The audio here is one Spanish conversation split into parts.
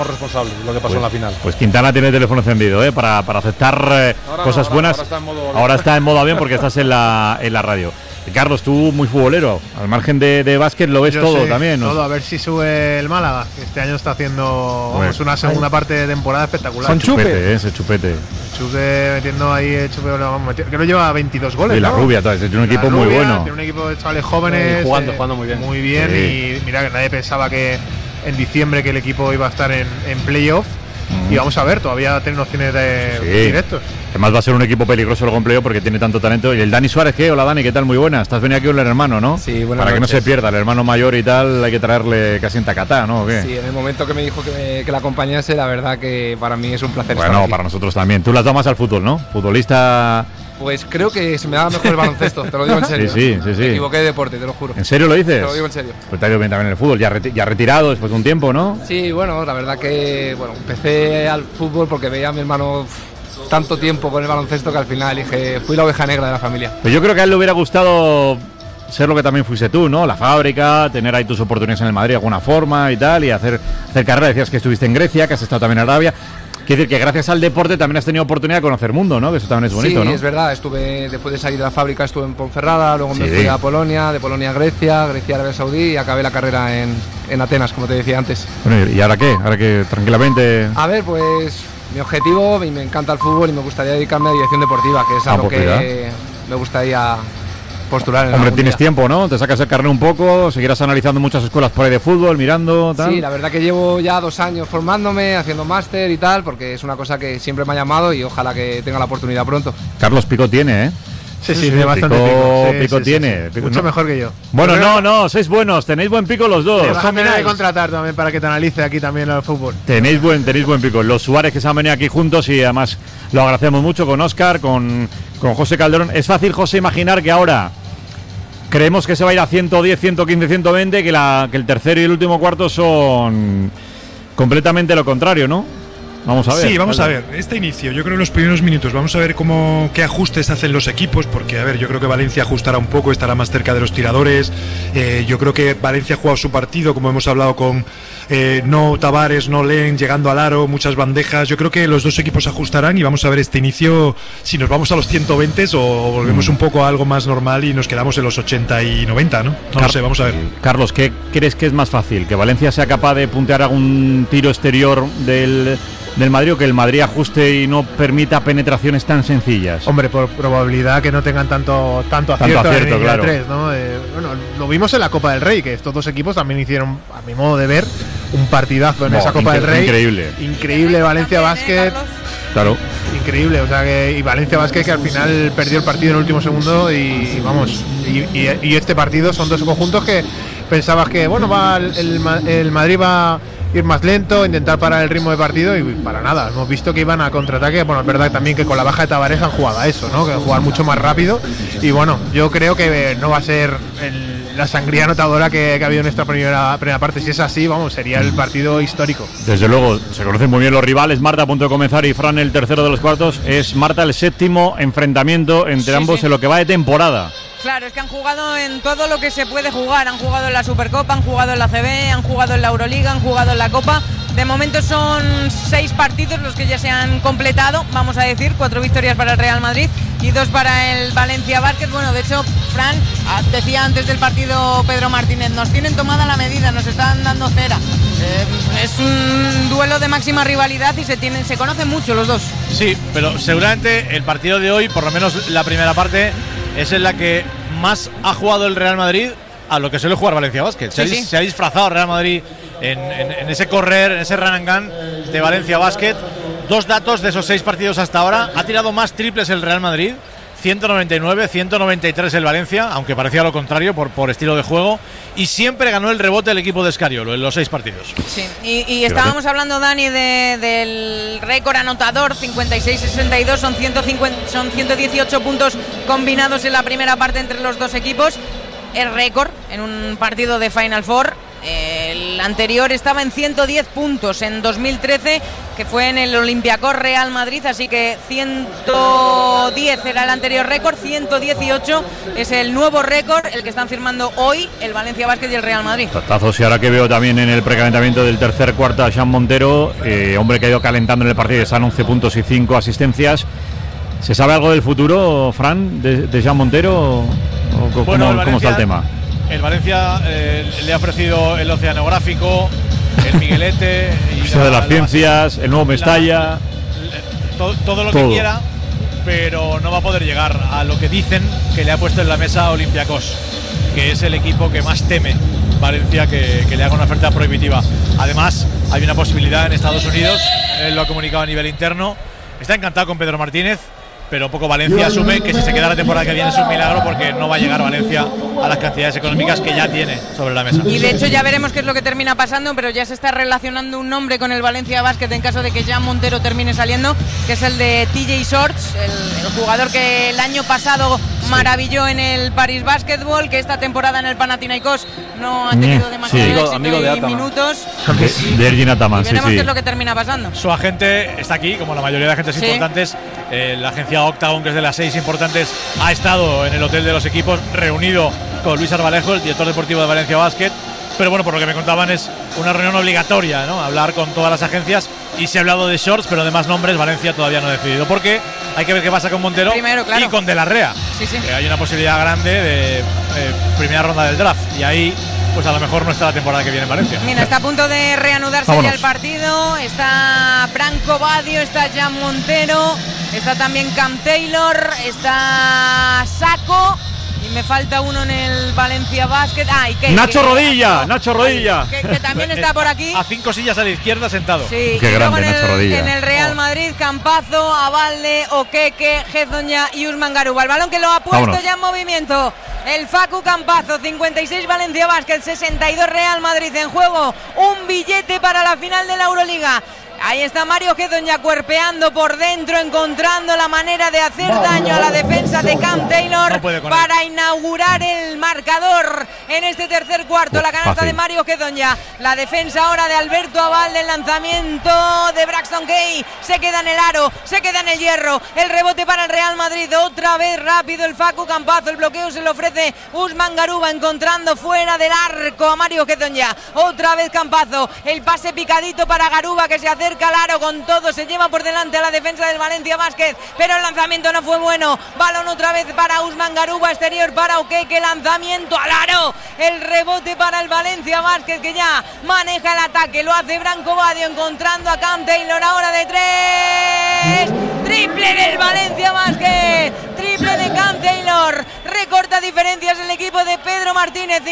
responsable de lo que pasó en la final. Pues Quintana tiene el teléfono encendido, para aceptar cosas buenas. Ahora está en modo avión porque estás en la radio. Carlos, tú muy futbolero, al margen de básquet lo ves. Yo todo también, ¿no? Todo, a ver si sube el Málaga, que este año está haciendo una segunda parte de temporada espectacular. Son chupete, ese chupete. Chupe metiendo ahí, que lo lleva 22 goles. Y la Rubia, tiene un equipo muy bueno. Tiene un equipo de chavales jóvenes. Jugando muy bien. Muy bien, sí. Y mira que nadie pensaba que en diciembre que el equipo iba a estar en playoff. Y vamos a ver, todavía tienen opciones de directos. Además va a ser un equipo peligroso el empleo porque tiene tanto talento. Y el Dani Suárez, ¿qué? Hola Dani, ¿qué tal? Muy buena. Estás venido aquí con el hermano, ¿no? Sí, buenas Para noches. que no se pierda, el hermano mayor y tal, hay que traerle casi en tacatá, ¿no? ¿O qué? Sí, en el momento que me dijo que la acompañase, la verdad que para mí es un placer estar Bueno, aquí. para nosotros también. Tú las das más al fútbol, ¿no? Futbolista... Pues creo que se me da mejor el baloncesto, te lo digo en serio. Sí. Me equivoqué de deporte, te lo juro. ¿En serio lo dices? Te lo digo en serio. Pues te ha ido bien también en el fútbol, ya retirado después de un tiempo, ¿no? Sí, bueno, la verdad que empecé al fútbol porque veía a mi hermano tanto tiempo con el baloncesto que al final dije, fui la oveja negra de la familia. Pues yo creo que a él le hubiera gustado ser lo que también fuiste tú, ¿no? La fábrica, tener ahí tus oportunidades en el Madrid de alguna forma y tal, y hacer carrera. Decías que estuviste en Grecia, que has estado también en Arabia. Quiere decir que gracias al deporte también has tenido oportunidad de conocer mundo, ¿no? Que eso también es bonito, sí, ¿no? Sí, es verdad. Estuve, después de salir de la fábrica, estuve en Ponferrada, luego me fui a Polonia, de Polonia a Grecia, Arabia Saudí y acabé la carrera en Atenas, como te decía antes. Bueno, ¿y ahora qué? Ahora que tranquilamente... A ver, pues mi objetivo, me encanta el fútbol y me gustaría dedicarme a dirección deportiva, que es algo que me gustaría postular en Hombre, tienes tiempo, ¿no? Te sacas el carnet un poco, seguirás analizando muchas escuelas por ahí de fútbol, mirando, tal. Sí, la verdad que llevo ya 2 años formándome, haciendo máster y tal, porque es una cosa que siempre me ha llamado y ojalá que tenga la oportunidad pronto. Carlos Pico tiene, ¿eh? Sí, tiene bastante pico. Pico tiene. Pico, mucho mejor que yo. Bueno, no, sois buenos, tenéis buen pico los dos. Te vas a tener que contratar también para que te analice aquí también el fútbol. Tenéis buen pico. Los Suárez que se han venido aquí juntos y además lo agradecemos mucho con Óscar, con José Calderón. Es fácil, José, imaginar que ahora creemos que se va a ir a 110, 115, 120, que el tercero y el último cuarto son completamente lo contrario, ¿no? Vamos a ver. Sí, vamos a ver. Este inicio, yo creo en los primeros minutos, vamos a ver qué ajustes hacen los equipos, porque, a ver, yo creo que Valencia ajustará un poco, estará más cerca de los tiradores. Yo creo que Valencia ha jugado su partido, como hemos hablado con no Tavares, no Len, llegando al aro, muchas bandejas. Yo creo que los dos equipos ajustarán y vamos a ver este inicio, si nos vamos a los 120 o volvemos un poco a algo más normal y nos quedamos en los 80 y 90, ¿no? No lo sé, vamos a ver. Carlos, ¿qué crees que es más fácil? ¿Que Valencia sea capaz de puntear algún tiro exterior del Madrid o que el Madrid ajuste y no permita penetraciones tan sencillas? Hombre, por probabilidad que no tengan tanto acierto en el claro. 3, ¿no? Bueno, lo vimos en la Copa del Rey, que estos dos equipos también hicieron, a mi modo de ver, un partidazo en esa Copa del Rey. Increíble Valencia Basket. Claro. Increíble, o sea que y Valencia Basket que al final perdió el partido en el último segundo y vamos, y este partido son dos conjuntos que pensabas que bueno, el Madrid va ir más lento, intentar parar el ritmo de partido y para nada, hemos visto que iban a contraataque. Bueno, es verdad también que con la baja de Tavares han jugado a eso, ¿no? Que jugar mucho más rápido y bueno, yo creo que no va a ser la sangría anotadora que ha habido en esta primera parte. Si es así, vamos, sería el partido histórico. Desde luego, se conocen muy bien los rivales. Marta a punto de comenzar y Fran el tercero de los cuartos. Es Marta el séptimo enfrentamiento entre ambos en lo que va de temporada. Claro, es que han jugado en todo lo que se puede jugar. Han jugado en la Supercopa, han jugado en la CB, han jugado en la Euroliga, han jugado en la Copa. De momento son 6 partidos los que ya se han completado, vamos a decir, 4 victorias para el Real Madrid y 2 para el Valencia Basket. Bueno, de hecho, Fran decía antes del partido Pedro Martínez, nos tienen tomada la medida, nos están dando cera. Es un duelo de máxima rivalidad y se conocen mucho los dos. Sí, pero seguramente el partido de hoy, por lo menos la primera parte, es en la que más ha jugado el Real Madrid a lo que suele jugar Valencia Basket. Se ha disfrazado el Real Madrid en ese correr, en ese run and gun de Valencia Basket. 2 datos de esos 6 partidos hasta ahora. Ha tirado más triples el Real Madrid, 199, 193 el Valencia, aunque parecía lo contrario por estilo de juego, y siempre ganó el rebote el equipo de Scariolo en los 6 partidos. Sí, y estábamos hablando, Dani, del récord anotador, 56-62, son 118 puntos combinados en la primera parte entre los dos equipos. El récord en un partido de Final Four. El anterior estaba en 110 puntos en 2013, que fue en el Olympiacos Real Madrid, así que 110 era el anterior récord, 118 es el nuevo récord, el que están firmando hoy el Valencia Basket y el Real Madrid. Tatazos, y ahora que veo también en el precalentamiento del tercer cuarto a Jean Montero, hombre que ha ido calentando en el partido, están 11 puntos y 5 asistencias. ¿Se sabe algo del futuro, Fran, de Jean Montero? ¿Cómo está el tema? El Valencia le ha ofrecido el oceanográfico, el Miguelete y de las ciencias, el nuevo Mestalla, todo lo que quiera, pero no va a poder llegar a lo que dicen que le ha puesto en la mesa Olympiacos, que es el equipo que más teme Valencia que le haga una oferta prohibitiva. Además, hay una posibilidad en Estados Unidos, él lo ha comunicado a nivel interno, está encantado con Pedro Martínez, pero poco Valencia asume que si se queda la temporada que viene es un milagro, porque no va a llegar Valencia a las cantidades económicas que ya tiene sobre la mesa. Y de hecho ya veremos qué es lo que termina pasando, pero ya se está relacionando un nombre con el Valencia Basket en caso de que Jean Montero termine saliendo, que es el de TJ Shorts, el jugador que el año pasado maravilló en el Paris Basketball, que esta temporada en el Panathinaikos no ha tenido demasiado éxito amigo de minutos. De Ergin Ataman, veremos qué es lo que termina pasando. Su agente está aquí, como la mayoría de agentes importantes. La agencia Octagon, que es de las 6 importantes, ha estado en el hotel de los equipos reunido con Luis Arbalejo, el director deportivo de Valencia Basket. Pero bueno, por lo que me contaban es una reunión obligatoria, ¿no? Hablar con todas las agencias, y se ha hablado de Shorts, pero de más nombres Valencia todavía no ha decidido, porque hay que ver qué pasa con Montero primero, claro, y con De la Rea. Hay una posibilidad grande de primera ronda del draft, y ahí pues a lo mejor no está la temporada que viene en Valencia. Mira, está a punto de reanudarse ya el partido. Está Branco Badio, está Jean Montero, está también Cam Taylor, está Saco, y me falta uno en el Valencia Basket. Nacho Rodilla, que también está por aquí. A 5 sillas a la izquierda sentado. Sí, qué grande Nacho Rodilla. En el Real Madrid, Campazo, Abalde, Okeke, Hezonja y Usman Garuba. El balón que lo ha puesto ya en movimiento el Facu Campazo. 56 Valencia Basket, 62 Real Madrid en juego. Un billete para la final de la Euroliga. Ahí está Mario Hezonja cuerpeando por dentro, encontrando la manera de hacer daño a la defensa de Cam Taylor para inaugurar el marcador en este tercer cuarto. La canasta de Mario Hezonja, la defensa ahora de Alberto Abalde, el lanzamiento de Braxton Kay, se queda en el aro, se queda en el hierro, el rebote para el Real Madrid, otra vez rápido el Facu Campazo, el bloqueo se lo ofrece Usman Garuba, encontrando fuera del arco a Mario Hezonja, otra vez Campazo, el pase picadito para Garuba, que se acerca Calaro con todo, se lleva por delante a la defensa del Valencia Basket, pero el lanzamiento no fue bueno. Balón otra vez para Usman Garuba, exterior para Okeke, lanzamiento al aro, el rebote para el Valencia Basket, que ya maneja el ataque, lo hace Branco Badio, encontrando a Cam Taylor, ahora de 3, triple del Valencia Basket, triple de Cam Taylor, recorta diferencias el equipo de Pedro Martínez,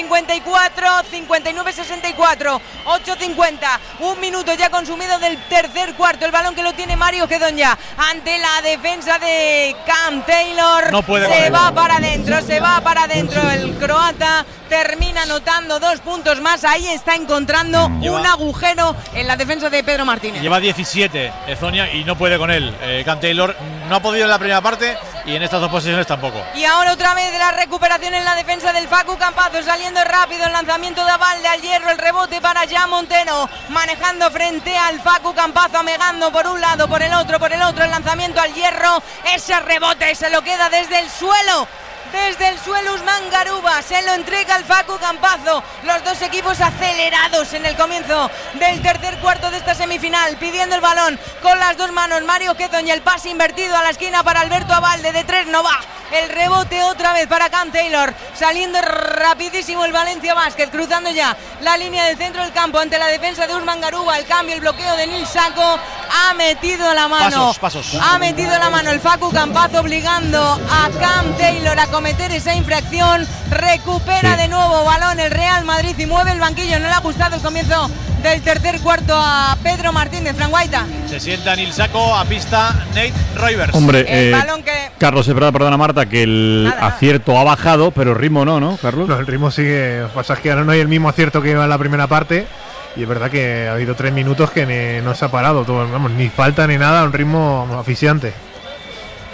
59-64, 8:50, un minuto ya consumido del tercer cuarto, el balón que lo tiene Mario Hezonja ante la defensa de Cam Taylor, se va para adentro el croata, termina anotando 2 puntos más, ahí está encontrando un agujero en la defensa de Pedro Martínez. Lleva 17 Hezonja y no puede con él. Cam Taylor no ha podido en la primera parte y en estas dos posiciones tampoco. Y ahora otra vez la recuperación en la defensa del Facu Campazo, saliendo rápido el lanzamiento de Abalde al hierro, el rebote para Jean Montero, manejando frente al Facu Campazo, amegando por un lado, por el otro, el lanzamiento al hierro, ese rebote se lo queda desde el suelo. Usman Garuba se lo entrega al Facu Campazo. Los dos equipos acelerados en el comienzo del tercer cuarto de esta semifinal, pidiendo el balón con las dos manos. Mario Hezonja, el pase invertido a la esquina para Alberto Abalde, de 3 no va. El rebote otra vez para Cam Taylor, saliendo rapidísimo el Valencia Basket, cruzando ya la línea del centro del campo ante la defensa de Usman Garuba. El cambio, el bloqueo de Nil Saco, ha metido la mano. Ha metido la mano el Facu Campazo, obligando a Cam Taylor a cometer esa infracción. Recupera de nuevo balón el Real Madrid y mueve el banquillo. No le ha gustado el comienzo del tercer cuarto a Pedro Martínez. Fran Guaita. Se sienta Nil Saco, a pista Nate Roivers. Hombre, el balón que... Carlos, perdona Marta, que el acierto ha bajado, pero el ritmo no, Carlos. No, el ritmo sigue. Pasa es que ahora no hay el mismo acierto que iba en la primera parte. Y es verdad que ha habido 3 minutos que no se ha parado todo, vamos, ni falta ni nada, un ritmo asfixiante.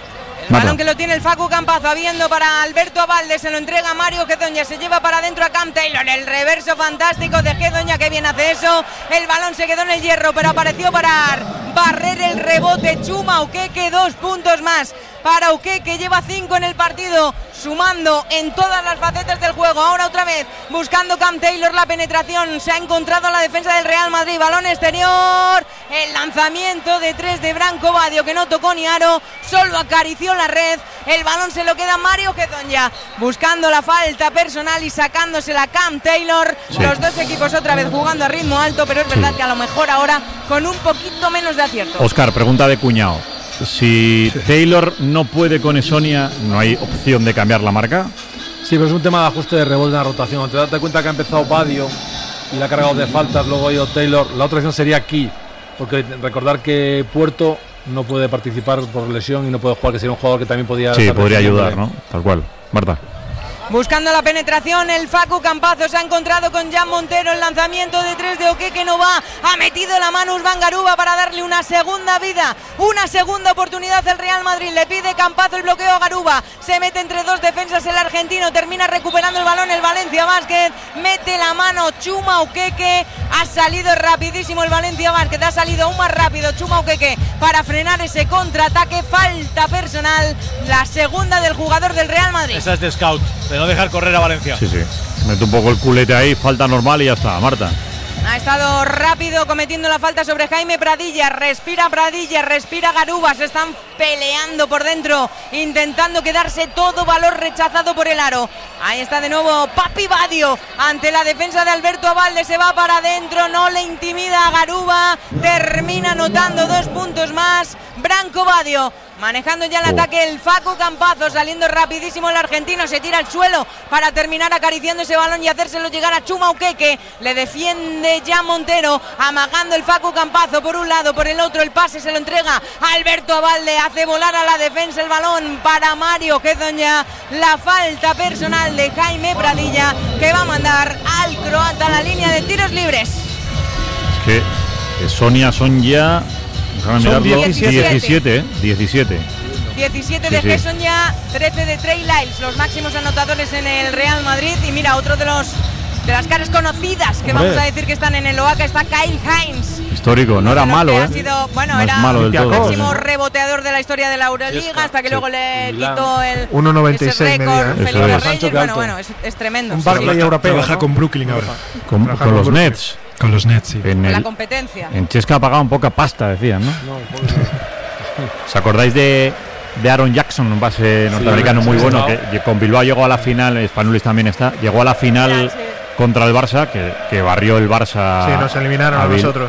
El balón que lo tiene el Facu Campazo, habiendo para Alberto Abalde, se lo entrega a Mario Gedoña, se lleva para adentro a Cam Taylor, el reverso fantástico de Gedoña, que bien hace eso, el balón se quedó en el hierro, pero apareció para barrer el rebote Chuma Okeke, 2 puntos más para Okeke, lleva 5 en el partido, sumando en todas las facetas del juego. Ahora otra vez buscando Cam Taylor la penetración, se ha encontrado la defensa del Real Madrid, balón exterior, el lanzamiento de 3 de Branco Badio, que no tocó ni aro, solo acarició la red, el balón se lo queda Mario Gedoña, buscando la falta personal y sacándosela Cam Taylor. Los dos equipos otra vez jugando a ritmo alto, pero es verdad que a lo mejor ahora con un poquito menos de acierto. Óscar, pregunta de cuñado. Si Taylor no puede con Esonia, ¿no hay opción de cambiar la marca? Sí, pero es un tema de ajuste de rebote en la rotación. Te das cuenta que ha empezado Badio y le ha cargado de faltas, luego ha ido Taylor. La otra opción sería aquí, porque recordar que Puerto no puede participar por lesión y no puede jugar, que sería un jugador que también podría... Sí, podría ayudar, ¿no? Tal cual. Marta. Buscando la penetración, el Facu Campazo se ha encontrado con Jan Montero, el lanzamiento de 3 de Okeke no va, ha metido la mano Usman Garuba para darle una segunda vida, una segunda oportunidad el Real Madrid, le pide Campazo el bloqueo a Garuba, se mete entre dos defensas el argentino, termina recuperando el balón el Valencia Basket, mete la mano Chuma Okeke, ha salido rapidísimo el Valencia Basket, ha salido aún más rápido Chuma Okeke para frenar ese contraataque, falta personal, la segunda del jugador del Real Madrid. Esa es de scout, de no dejar correr a Valencia. Sí. Mete un poco el culete ahí, falta normal y ya está, Marta. Ha estado rápido cometiendo la falta sobre Jaime Pradilla, respira Garuba, se están peleando por dentro, intentando quedarse, todo valor rechazado por el aro. Ahí está de nuevo Papi Badio ante la defensa de Alberto Abalde, se va para adentro, no le intimida a Garuba, termina anotando 2 puntos más. Branco Badio manejando ya el ataque, el Facu Campazo saliendo rapidísimo el argentino, se tira al suelo para terminar acariciando ese balón y hacérselo llegar a Chuma Okeke, le defiende Jan Montero, amagando el Facu Campazo por un lado, por el otro el pase se lo entrega a Alberto Abalde, hace volar a la defensa el balón para Mario Gedoña, la falta personal de Jaime Pradilla que va a mandar al croata a la línea de tiros libres. Es que Sonia son ya... Son 17. 17 de Gesonia, 13 de Trey Lyles, los máximos anotadores en el Real Madrid. Y mira, otro de las caras conocidas que vamos a decir que están en el OACA está Kyle Hines. Histórico, no era malo, ha sido, bueno, no era malo el máximo reboteador de la historia de la Euroliga, hasta que luego le quitó el 1.96 récord Felipe Reyes. Bueno, es tremendo. Un Barclay europeo. Trabaja con Brooklyn ahora. Con los Nets. Con los Nets, sí. En la competencia. En Chesca pagaban poca pasta, decían, ¿no? ¿Os acordáis de Aaron Jackson, un base norteamericano muy bueno, que con Bilbao llegó a la final, Spanulis también está, llegó a la final contra el Barça, que barrió el Barça. Sí, nos eliminaron a nosotros.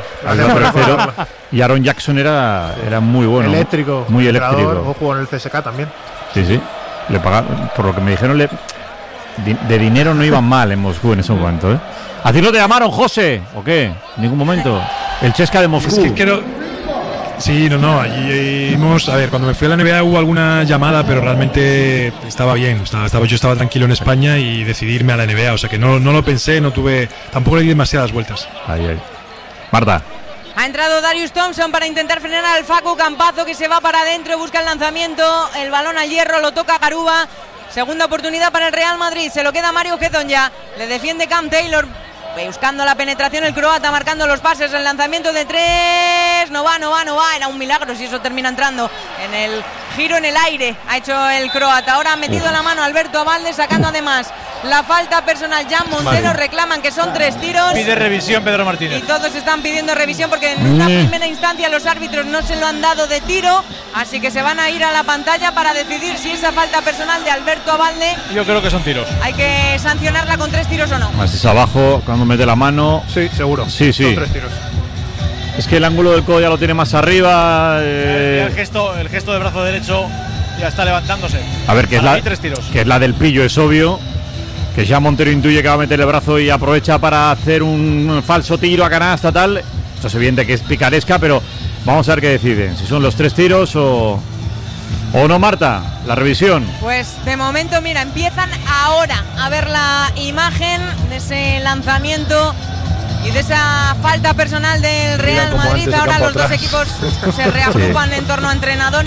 Y Aaron Jackson era muy bueno. Eléctrico. Muy eléctrico. O jugó en el CSK también. Sí. Le pagaron, por lo que me dijeron, de dinero no iban mal en Moscú en ese momento, ¿eh? ¿A ti no te llamaron, José? ¿O qué? En ningún momento. El Chesca de Moscú. Es que quiero... Sí, allí a ver, cuando me fui a la NBA hubo alguna llamada, pero realmente estaba bien, yo estaba tranquilo en España y decidí irme a la NBA, o sea que no lo pensé, tampoco le di demasiadas vueltas. Ahí. Marta. Ha entrado Darius Thompson para intentar frenar al Facu Campazo, que se va para adentro, busca el lanzamiento, el balón al hierro, lo toca Garuba. Segunda oportunidad para el Real Madrid, se lo queda Mario Gedoña, le defiende Cam Taylor, buscando la penetración el croata, marcando los pases, el lanzamiento de 3, no va, era un milagro si eso termina entrando en el giro en el aire, ha hecho el croata, ahora ha metido la mano Alberto Abalde, sacando además la falta personal. Jan Montero reclaman que son 3 tiros. Pide revisión Pedro Martínez. Y todos están pidiendo revisión porque en una primera instancia los árbitros no se lo han dado de tiro, así que se van a ir a la pantalla para decidir si esa falta personal de Alberto Abalde, yo creo que son tiros, hay que sancionarla con 3 tiros o no. Más es abajo, cuando mete la mano. Sí, seguro. Sí. Son 3 tiros. Es que el ángulo del codo ya lo tiene más arriba. El gesto de brazo derecho ya está levantándose. A ver, que es la del pillo, es obvio. Que ya Montero intuye que va a meter el brazo y aprovecha para hacer un falso tiro a canasta, tal. Esto es evidente que es picaresca, pero vamos a ver qué deciden. Si son los 3 tiros o no, Marta, la revisión. Pues de momento, mira, empiezan ahora a ver la imagen de ese lanzamiento y de esa falta personal del Real Madrid. Ahora los dos equipos se reagrupan en torno a entrenadores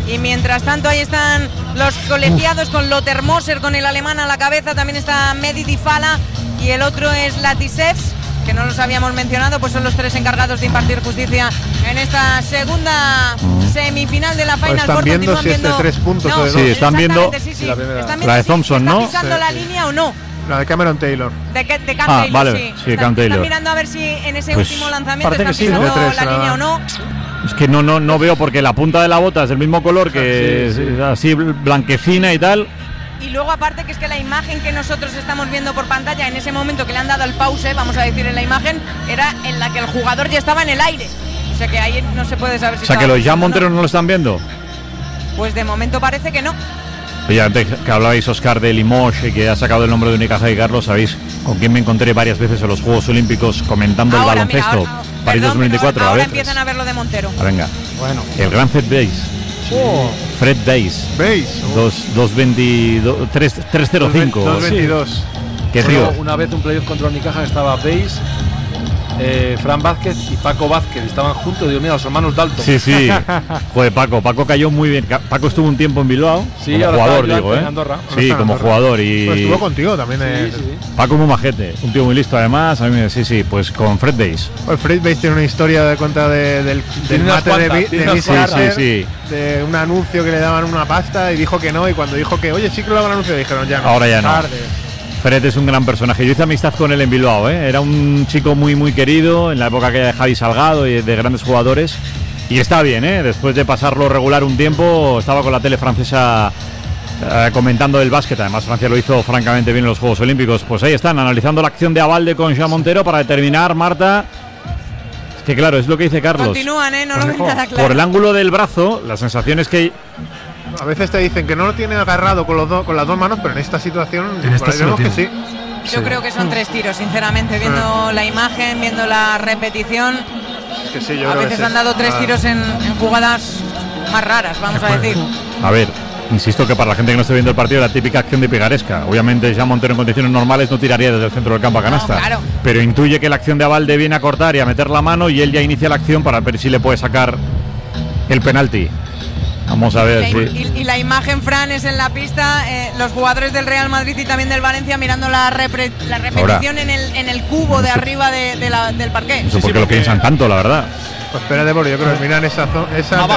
Y mientras tanto ahí están los colegiados con Lothar Moser, con el alemán a la cabeza, también está Mehdi Difala y el otro es Latisevs, que no los habíamos mencionado, pues son los 3 encargados de impartir justicia en esta segunda semifinal de la Final Están Four. viendo si es de 3 puntos o de 2. Sí, están viendo la de Thompson, ¿no? ¿Está pisando la línea o no? La de Cameron Taylor. De Cam Taylor, vale, sí, Cam Taylor. Están mirando a ver si en ese Pues último lanzamiento parece están que sí, pisando ¿no? De 3, la línea o no. Es que no veo porque la punta de la bota es del mismo color que es así blanquecina y tal. Y luego aparte que es que la imagen que nosotros estamos viendo por pantalla en ese momento que le han dado el pause, vamos a decir en la imagen, era en la que el jugador ya estaba en el aire. O sea que ahí no se puede saber si O sea que los Jan Montero no lo están viendo. Pues de momento parece que no. Oye, antes que hablabais, Óscar, de Limoges y que ha sacado el nombre de Unicaja y Carlos, ¿sabéis con quién me encontré varias veces en los Juegos Olímpicos comentando Ahora, el baloncesto? mira, París 2024, ahora a ver. empiezan a ver lo de Montero. Venga. Bueno. El gran Fred Bayes. Fred Bayes. ¿Veis? 305. 2.22. ¿Qué tío? Una vez un playoff contra Unicaja estaba Bayes, Fran Vázquez y Paco Vázquez. Estaban juntos, Dios mío, los hermanos Dalton. Sí. Joder, Paco cayó muy bien. Paco estuvo un tiempo en Bilbao. Sí, como ahora jugador, está digo, en Andorra. Sí, como Andorra. jugador. Y Pues estuvo contigo también. Sí. Paco muy majete. Un tío muy listo, además. A mí, sí. Pues con Fred Bayes. Pues Fred Bayes tiene una historia de cuenta del unas mate cuantas, de tiene unas Vince cuantas. Carter, Sí. de un anuncio que le daban una pasta y dijo que no, y cuando dijo que oye sí que lo daban anuncio dijeron ya no. Ahora ya no. Tarde. Fred es un gran personaje. Yo hice amistad con él en Bilbao, ¿eh? Era un chico muy querido en la época aquella de Javi Salgado y de grandes jugadores. Y está bien, ¿eh? Después de pasarlo regular un tiempo, estaba con la tele francesa comentando el básquet. Además, Francia lo hizo francamente bien en los Juegos Olímpicos. Pues ahí están, analizando la acción de Abalde con Jean Montero para determinar, Marta. Es que claro, es lo que dice Carlos. Continúan, no lo ven nada claro. Por el ángulo del brazo, la sensación es que A veces te dicen que no lo tiene agarrado con las dos manos, pero en esta situación En esta sí lo que tiene. sí. Yo creo que son 3 tiros, sinceramente, viendo la imagen, viendo la repetición. Es que sí, yo A creo que veces sí. han dado 3 tiros en jugadas más raras, vamos a decir. A ver, insisto que para la gente que no esté viendo el partido, la típica acción de picaresca. Obviamente, Jean Montero en condiciones normales no tiraría desde el centro del campo a canasta. No, claro. Pero intuye que la acción de Abalde viene a cortar y a meter la mano y él ya inicia la acción para ver si le puede sacar el penalti. Vamos a ver, sí. Y la imagen, Fran, es en la pista, los jugadores del Real Madrid y también del Valencia mirando la repetición Ahora, en el cubo de arriba del parqué. No sé por qué lo piensan tanto, la verdad. Pues espérate, porque yo creo que miran esa zona.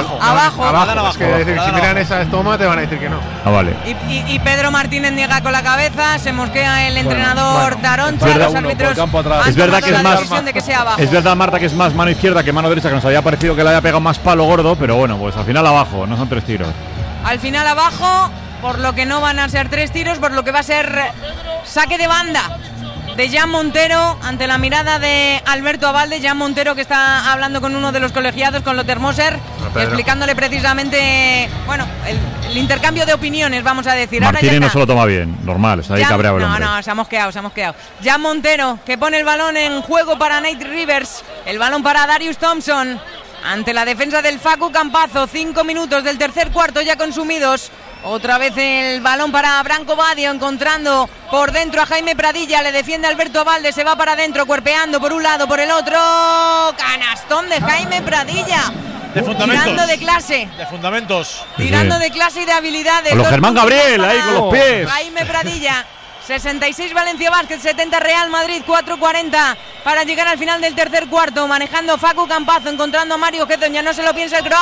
Abajo. Es que decir, si miran esa toma te van a decir que no. Ah, vale. Y Pedro Martínez niega con la cabeza, se mosquea el entrenador Daroncha, es verdad, los árbitros han Es verdad tomado que es la más. decisión de que sea abajo. Es verdad, Marta, que es más mano izquierda que mano derecha, que nos había parecido que le había pegado más palo gordo, pero bueno, pues al final abajo, no son 3 tiros. Al final abajo, por lo que no van a ser 3 tiros, por lo que va a ser saque de banda de Jean Montero ante la mirada de Alberto Abalde. Jean Montero, que está hablando con uno de los colegiados, con Lothar Moser, explicándole precisamente, bueno, el intercambio de opiniones, vamos a decir. Martínez no se lo toma bien, normal, está ahí cabreado el hombre. No, se ha mosqueado. Jean Montero, que pone el balón en juego para Nate Rivers, el balón para Darius Thompson, ante la defensa del Facu Campazzo. 5 minutos del tercer cuarto ya consumidos. Otra vez el balón para Branco Badio, encontrando por dentro a Jaime Pradilla, le defiende Alberto Abalde, se va para adentro, cuerpeando por un lado, por el otro. Canastón de Jaime Pradilla. De fundamentos. Tirando de clase. De fundamentos. Tirando de clase y de habilidades. Con los Germán Gabriel, ahí con los pies. Jaime Pradilla. 66 Valencia Basket, 70 Real Madrid, 4:40 para llegar al final del tercer cuarto, manejando Facu Campazzo, encontrando a Mario Gezon, ya no se lo piensa el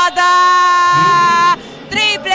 croata. ¡Triple!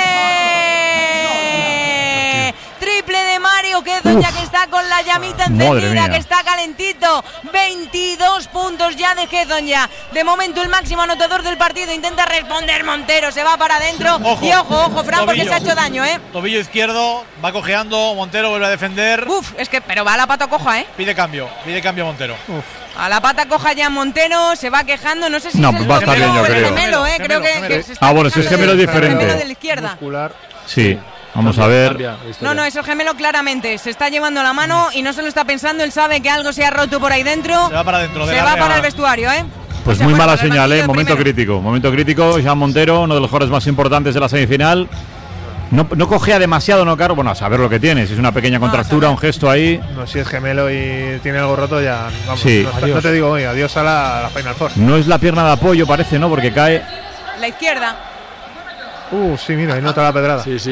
Triple de Mario Gezon, ya que está con la llamita encendida, que está calentito. 22 puntos ya de Gezon ya. De momento el máximo anotador del partido, intenta responder Montero, se va para adentro. Ojo, y ojo, Fran, porque tobillo. se ha hecho daño, Tobillo izquierdo, va cojeando, Montero vuelve a defender. Pero va a la pata coja, Pide cambio Montero. A la pata coja ya Montero, se va quejando, no sé si No, es el va a estar bien, yo creo. gemelo, creo que se está bueno, si es gemelo es diferente. El gemelo de la izquierda. Sí, vamos a ver. No, es el gemelo claramente, se está llevando la mano y no se lo está pensando, él sabe que algo se ha roto por ahí dentro. Se va para adentro. Se va para el vestuario, Pues muy mala señal, momento crítico. Jean Montero, uno de los jugadores más importantes de la semifinal. No cogea demasiado, ¿no, Caro? Bueno, a saber lo que tiene. Si es una pequeña contractura, un gesto ahí. No, si es gemelo y tiene algo roto, ya. Vamos, sí. no te digo hoy, adiós a la Final Four. No es la pierna de apoyo, parece, ¿no? Porque cae. La izquierda. Sí, mira, ahí nota la pedrada. Sí.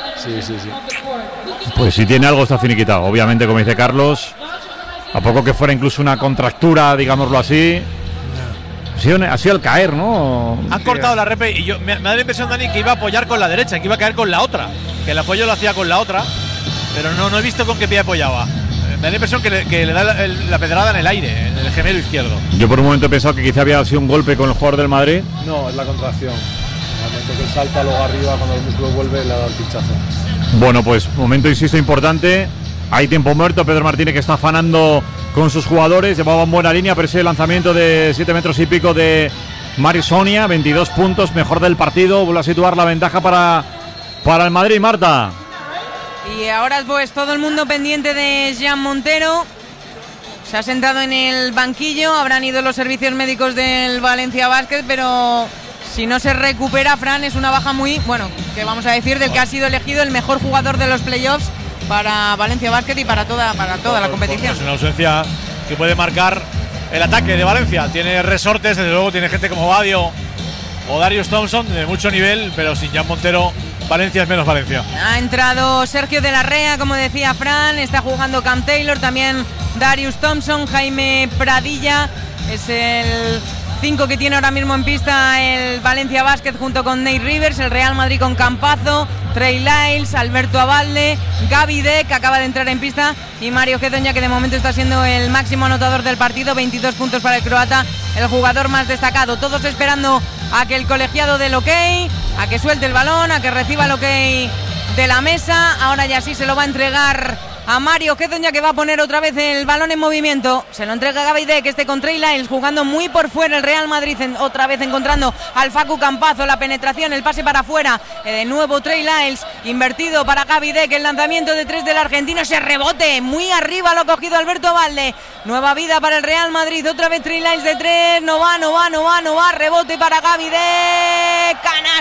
Pues si tiene algo está finiquitado. Obviamente, como dice Carlos, a poco que fuera incluso una contractura, digámoslo así, ha sido el caer, ¿no? Han cortado la repe y me da la impresión, Dani, que iba a apoyar con la derecha, que iba a caer con la otra. Que el apoyo lo hacía con la otra, pero no he visto con qué pie apoyaba. Me da la impresión que le da la pedrada en el aire, en el gemelo izquierdo. Yo por un momento he pensado que quizá había sido un golpe con el jugador del Madrid. No, es la contracción. En el momento que salta luego arriba, cuando el músculo vuelve, le da el pinchazo. Bueno, pues momento, insisto, importante. Hay tiempo muerto. Pedro Martínez, que está afanando con sus jugadores. Llevaba en buena línea, pero ese lanzamiento de 7 metros y pico de Mari Sonia, 22 puntos, mejor del partido. Vuelve a situar la ventaja para el Madrid, Marta. Y ahora pues todo el mundo pendiente de Jean Montero. Se ha sentado en el banquillo. Habrán ido los servicios médicos del Valencia Basket, pero si no se recupera, Fran, es una baja muy, que vamos a decir, del que ha sido elegido el mejor jugador de los playoffs para Valencia Basket y para toda la competición. Es una ausencia que puede marcar el ataque de Valencia. Tiene resortes, desde luego tiene gente como Badio o Darius Thompson de mucho nivel, pero sin Jean Montero, Valencia es menos Valencia. Ha entrado Sergio de la Rea, como decía Fran, está jugando Cam Taylor, también Darius Thompson, Jaime Pradilla, es el 5 que tiene ahora mismo en pista el Valencia Basket junto con Nate Rivers, el Real Madrid con Campazo, Trey Lyles, Alberto Abalde, Gaby Deck, que acaba de entrar en pista, y Mario Gedonja, que de momento está siendo el máximo anotador del partido, 22 puntos para el croata, el jugador más destacado. Todos esperando a que el colegiado dé el ok, a que suelte el balón, a que reciba el ok de la mesa. Ahora ya sí se lo va a entregar a Mario Gedonja, que va a poner otra vez el balón en movimiento. Se lo entrega a Gaby Deck, con Trey Lyles jugando muy por fuera. El Real Madrid otra vez encontrando al Facu Campazo, la penetración, el pase para afuera, de nuevo Trey Lyles invertido para Gaby Deck, el lanzamiento de 3 del argentino, ese rebote muy arriba, lo ha cogido Alberto Abalde. Nueva vida para el Real Madrid, otra vez Trey Lyles de 3, no va, rebote para Gaby Deck,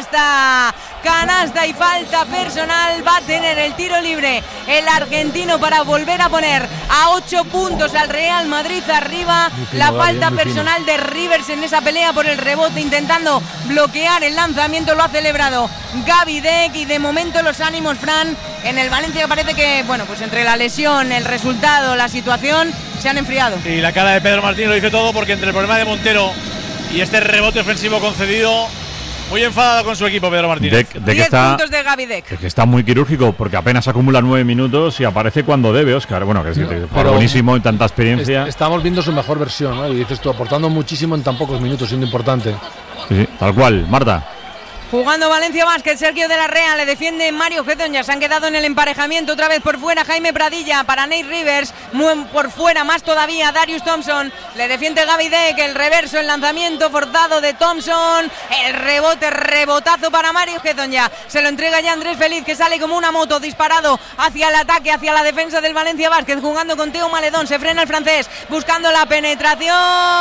canasta y falta personal. Va a tener el tiro libre el argentino para volver a poner a 8 puntos al Real Madrid arriba. La falta personal de Rivers en esa pelea por el rebote, intentando bloquear el lanzamiento, lo ha celebrado Gaby Deck. Y de momento los ánimos, Fran, en el Valencia parece que, pues entre la lesión, el resultado, la situación, se han enfriado. Y la cara de Pedro Martínez lo dice todo, porque entre el problema de Montero y este rebote ofensivo concedido, muy enfadado con su equipo Pedro Martínez. 10 puntos de Gaby Deck. Que está muy quirúrgico, porque apenas acumula 9 minutos y aparece cuando debe, Óscar. Bueno, que es buenísimo en tanta experiencia. Estamos viendo su mejor versión, ¿no? Y dices tú, aportando muchísimo en tan pocos minutos, siendo importante. Sí, tal cual. Marta. Jugando Valencia Basket, Sergio de la Rea, le defiende Mario Gedonja, se han quedado en el emparejamiento, otra vez por fuera Jaime Pradilla para Nate Rivers, muy por fuera más todavía Darius Thompson, le defiende Gaby Deck, el reverso, el lanzamiento forzado de Thompson, el rebotazo para Mario Gedonja, se lo entrega ya Andrés Feliz, que sale como una moto disparado hacia el ataque, hacia la defensa del Valencia Basket, jugando con Teo Maledón, se frena el francés, buscando la penetración,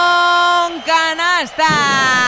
canasta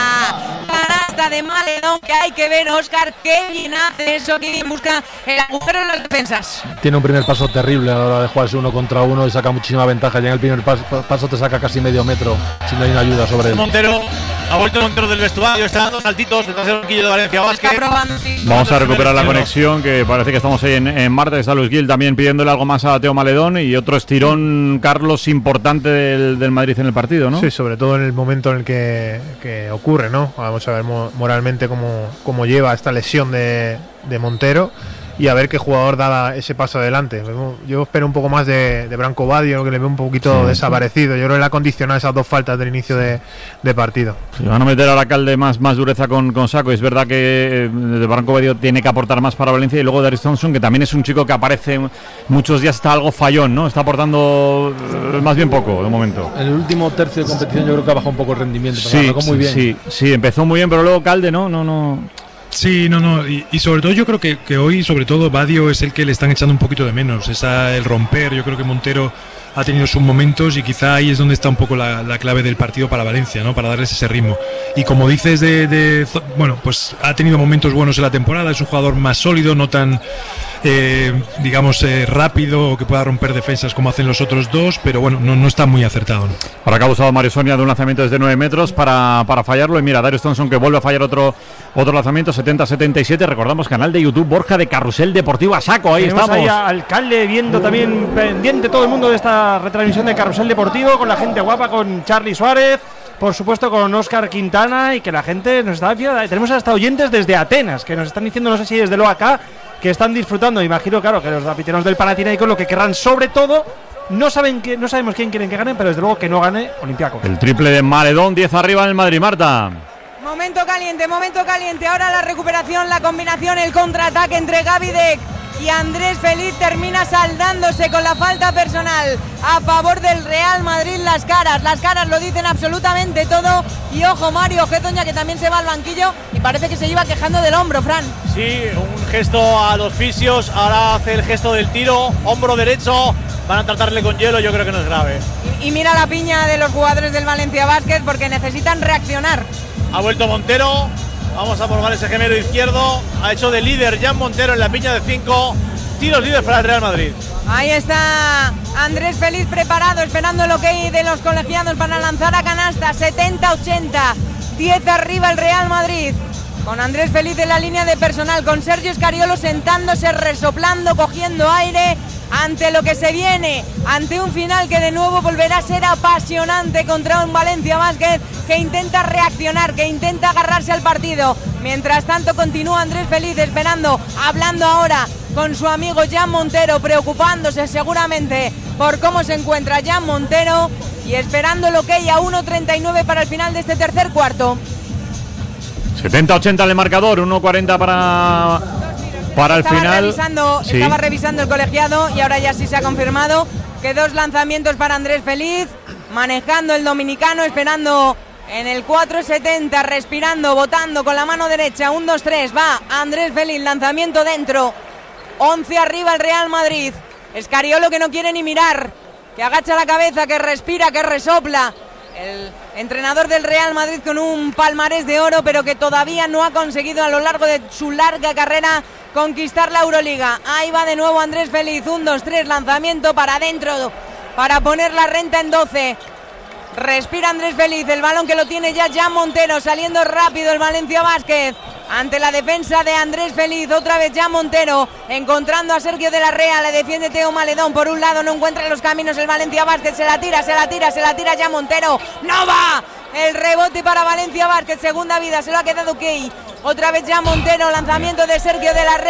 de Maledón, que hay que ver, Óscar, qué bien hace eso, que busca el agujero en las defensas. Tiene un primer paso terrible a la hora de jugarse 1 contra 1 y saca muchísima ventaja. Ya en el primer paso te saca casi medio metro si no hay una ayuda sobre él. Montero, ha vuelto Montero del vestuario, está dando saltitos detrás del banquillo de Valencia Basket. Vamos a recuperar la conexión, que parece que estamos ahí en Marte. Está Luis Gil también pidiéndole algo más a Teo Maledón, y otro estirón, Carlos, importante del Madrid en el partido, ¿no? Sí, sobre todo en el momento en el que ocurre, ¿no? Vamos a ver moralmente cómo lleva esta lesión de Montero y a ver qué jugador da ese paso adelante. Yo espero un poco más de Branco Badio, que le veo un poquito desaparecido. Yo creo que le ha condicionado esas 2 faltas del inicio de partido. Se van a meter al alcalde más dureza con Saco. Es verdad que Branco Badio tiene que aportar más para Valencia, y luego Darius Thompson, que también es un chico que aparece muchos días, está algo fallón, ¿no? Está aportando más bien poco de momento. En el último tercio de competición yo creo que ha bajado un poco el rendimiento. Muy bien. Sí, empezó muy bien, pero luego Calde no. Sí, y sobre todo yo creo que hoy, sobre todo, Badio es el que le están echando un poquito de menos, el romper. Yo creo que Montero ha tenido sus momentos y quizá ahí es donde está un poco la clave del partido para Valencia, ¿no? Para darles ese ritmo. Y como dices, bueno, pues ha tenido momentos buenos en la temporada, es un jugador más sólido, no tan rápido o que pueda romper defensas como hacen los otros dos, pero bueno, no está muy acertado, ¿no? Ahora que ha abusado Mario Sonia de un lanzamiento desde 9 metros para fallarlo, y mira, Darius Thompson que vuelve a fallar otro lanzamiento, 70-77, recordamos canal de YouTube Borja de Carrusel Deportivo a saco, ahí tenemos estamos. Ahí a Alcalde viendo también, pendiente todo el mundo de esta retransmisión de Carrusel Deportivo, con la gente guapa, con Charly Suárez, por supuesto con Óscar Quintana, y que la gente nos está viendo. Tenemos hasta oyentes desde Atenas, que nos están diciendo, no sé si desde luego acá, que están disfrutando. Imagino, claro, que los capitanos del Panathinaikos lo que querrán, sobre todo, no sabemos quién quieren que gane, pero desde luego que no gane Olympiacos. El triple de Maledón, 10 arriba en el Madrid, Marta. Momento caliente. Ahora la recuperación, la combinación, el contraataque entre Gavidec y Andrés Feliz termina saldándose con la falta personal a favor del Real Madrid. Las caras lo dicen absolutamente todo. Y ojo, Mario Getoña, que también se va al banquillo y parece que se iba quejando del hombro, Fran. Sí, un gesto a los fisios, ahora hace el gesto del tiro, hombro derecho, van a tratarle con hielo, yo creo que no es grave. Y mira la piña de los jugadores del Valencia Basket porque necesitan reaccionar. Ha vuelto Montero, vamos a probar ese gemelo izquierdo, ha hecho de líder Jan Montero en la piña de 5, tiros libres para el Real Madrid. Ahí está Andrés Feliz preparado, esperando el ok de los colegiados para lanzar a canasta. 70-80, 10 arriba el Real Madrid, con Andrés Feliz en la línea de personal, con Sergio Scariolo sentándose, resoplando, cogiendo aire ante lo que se viene, ante un final que de nuevo volverá a ser apasionante contra un Valencia Basket que intenta reaccionar, que intenta agarrarse al partido. Mientras tanto continúa Andrés Feliz esperando, hablando ahora con su amigo Jan Montero, preocupándose seguramente por cómo se encuentra Jan Montero y esperando lo que hay a 1.39 para el final de este tercer cuarto. 70-80 el marcador, 1.40 para el final. Estaba revisando el colegiado y ahora ya sí se ha confirmado que 2 lanzamientos para Andrés Feliz, manejando el dominicano, esperando en el 4.70, respirando, botando con la mano derecha, 1-2-3, va Andrés Feliz, lanzamiento dentro, 11 arriba el Real Madrid. Scariolo que no quiere ni mirar, que agacha la cabeza, que respira, que resopla. El entrenador del Real Madrid con un palmarés de oro, pero que todavía no ha conseguido a lo largo de su larga carrera conquistar la Euroliga. Ahí va de nuevo Andrés Feliz, 1-2-3, lanzamiento para adentro, para poner la renta en 12. Respira Andrés Feliz, el balón que lo tiene ya Jan Montero, saliendo rápido el Valencia Basket ante la defensa de Andrés Feliz. Otra vez Jan Montero encontrando a Sergio de la Rea, le defiende Teo Maledón, por un lado no encuentra los caminos el Valencia Basket, se la tira Jan Montero, no va, el rebote para Valencia Basket, segunda vida, se lo ha quedado Key. Otra vez Jan Montero, lanzamiento de Sergio de la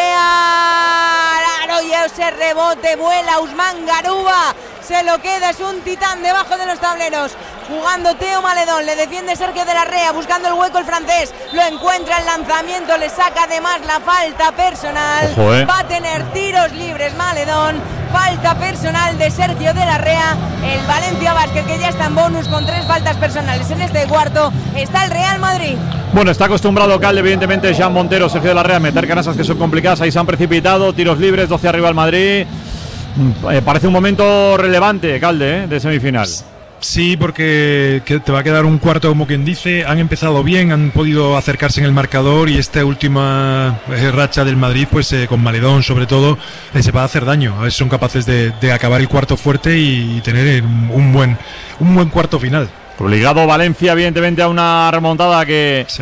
Rea, claro, y ese rebote vuela Usman Garuba, se lo queda, es un titán debajo de los tableros, jugando Teo Maledón, le defiende Sergio de la Rea, buscando el hueco el francés, lo encuentra, el lanzamiento, le saca además la falta personal. Ojo, va a tener tiros libres Maledón, falta personal de Sergio de la Rea, el Valencia Basket que ya está en bonus con 3 faltas personales en este cuarto, está el Real Madrid. Bueno, está acostumbrado Calde, evidentemente, Jan Montero, Sergio de la Rea, a meter canastas que son complicadas, ahí se han precipitado, tiros libres, 12 arriba el Madrid. Parece un momento relevante, Calde, de semifinal. Sí, porque te va a quedar un cuarto, como quien dice. Han empezado bien, han podido acercarse en el marcador y esta última racha del Madrid, pues con Maledón sobre todo, se va a hacer daño. A ver si son capaces de acabar el cuarto fuerte y tener un buen cuarto final. Obligado Valencia, evidentemente, a una remontada que Sí.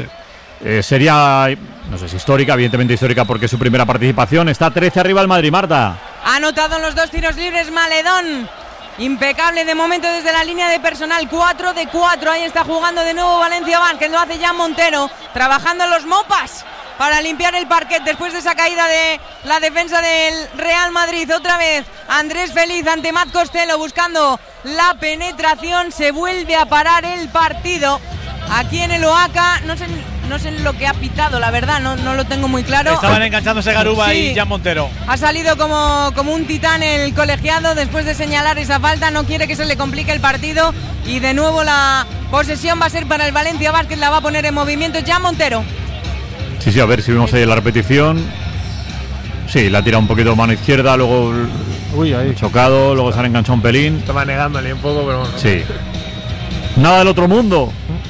Sería, no sé si histórica, evidentemente histórica porque es su primera participación. Está 13 arriba el Madrid, Marta. Ha anotado en los 2 tiros libres Maledón. Impecable de momento desde la línea de personal, 4 de 4, ahí está jugando de nuevo Valencia Basket, lo hace Jan Montero, trabajando en los mopas para limpiar el parquet después de esa caída de la defensa del Real Madrid. Otra vez Andrés Feliz ante Matt Costello buscando la penetración, se vuelve a parar el partido aquí en el Oaca. No sé lo que ha pitado, la verdad, no lo tengo muy claro. Estaban enganchándose Garuba y Jan Montero. Ha salido como un titán el colegiado después de señalar esa falta, no quiere que se le complique el partido y de nuevo la posesión va a ser para el Valencia Basket, la va a poner en movimiento Jan Montero. Sí, a ver si vemos ahí la repetición. Sí, la tira un poquito mano izquierda, luego Uy, ahí. Chocado, luego se han enganchado un pelín. Estaba negándole un poco, pero bueno. Sí. Nada del otro mundo.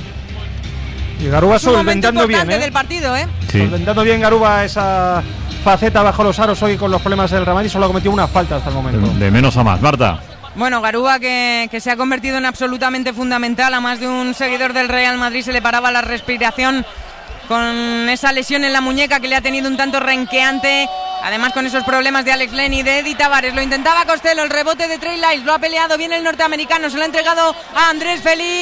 Y Garuba solventando bien, del partido, Sí. Solventando bien Garuba esa faceta bajo los aros hoy con los problemas del Real Madrid. Solo ha cometido una falta hasta el momento. De menos a más, Marta. Bueno, Garuba que se ha convertido en absolutamente fundamental. A más de un seguidor del Real Madrid se le paraba la respiración con esa lesión en la muñeca que le ha tenido un tanto renqueante. Además con esos problemas de Alex Len y de Eddie Tavares. Lo intentaba Costello, el rebote de Trey Lyles. Lo ha peleado bien el norteamericano. Se lo ha entregado a Andrés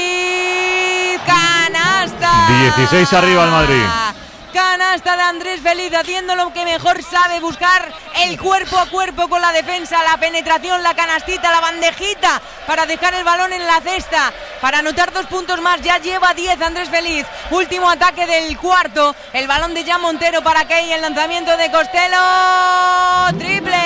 Feliz. ¡Canasta! 16 arriba el Madrid. Canasta de Andrés Feliz, haciendo lo que mejor sabe, buscar el cuerpo a cuerpo con la defensa, la penetración, la canastita, la bandejita para dejar el balón en la cesta, para anotar 2 puntos más. Ya lleva 10 Andrés Feliz. Último ataque del cuarto, el balón de Jan Montero para Key, el lanzamiento de Costello,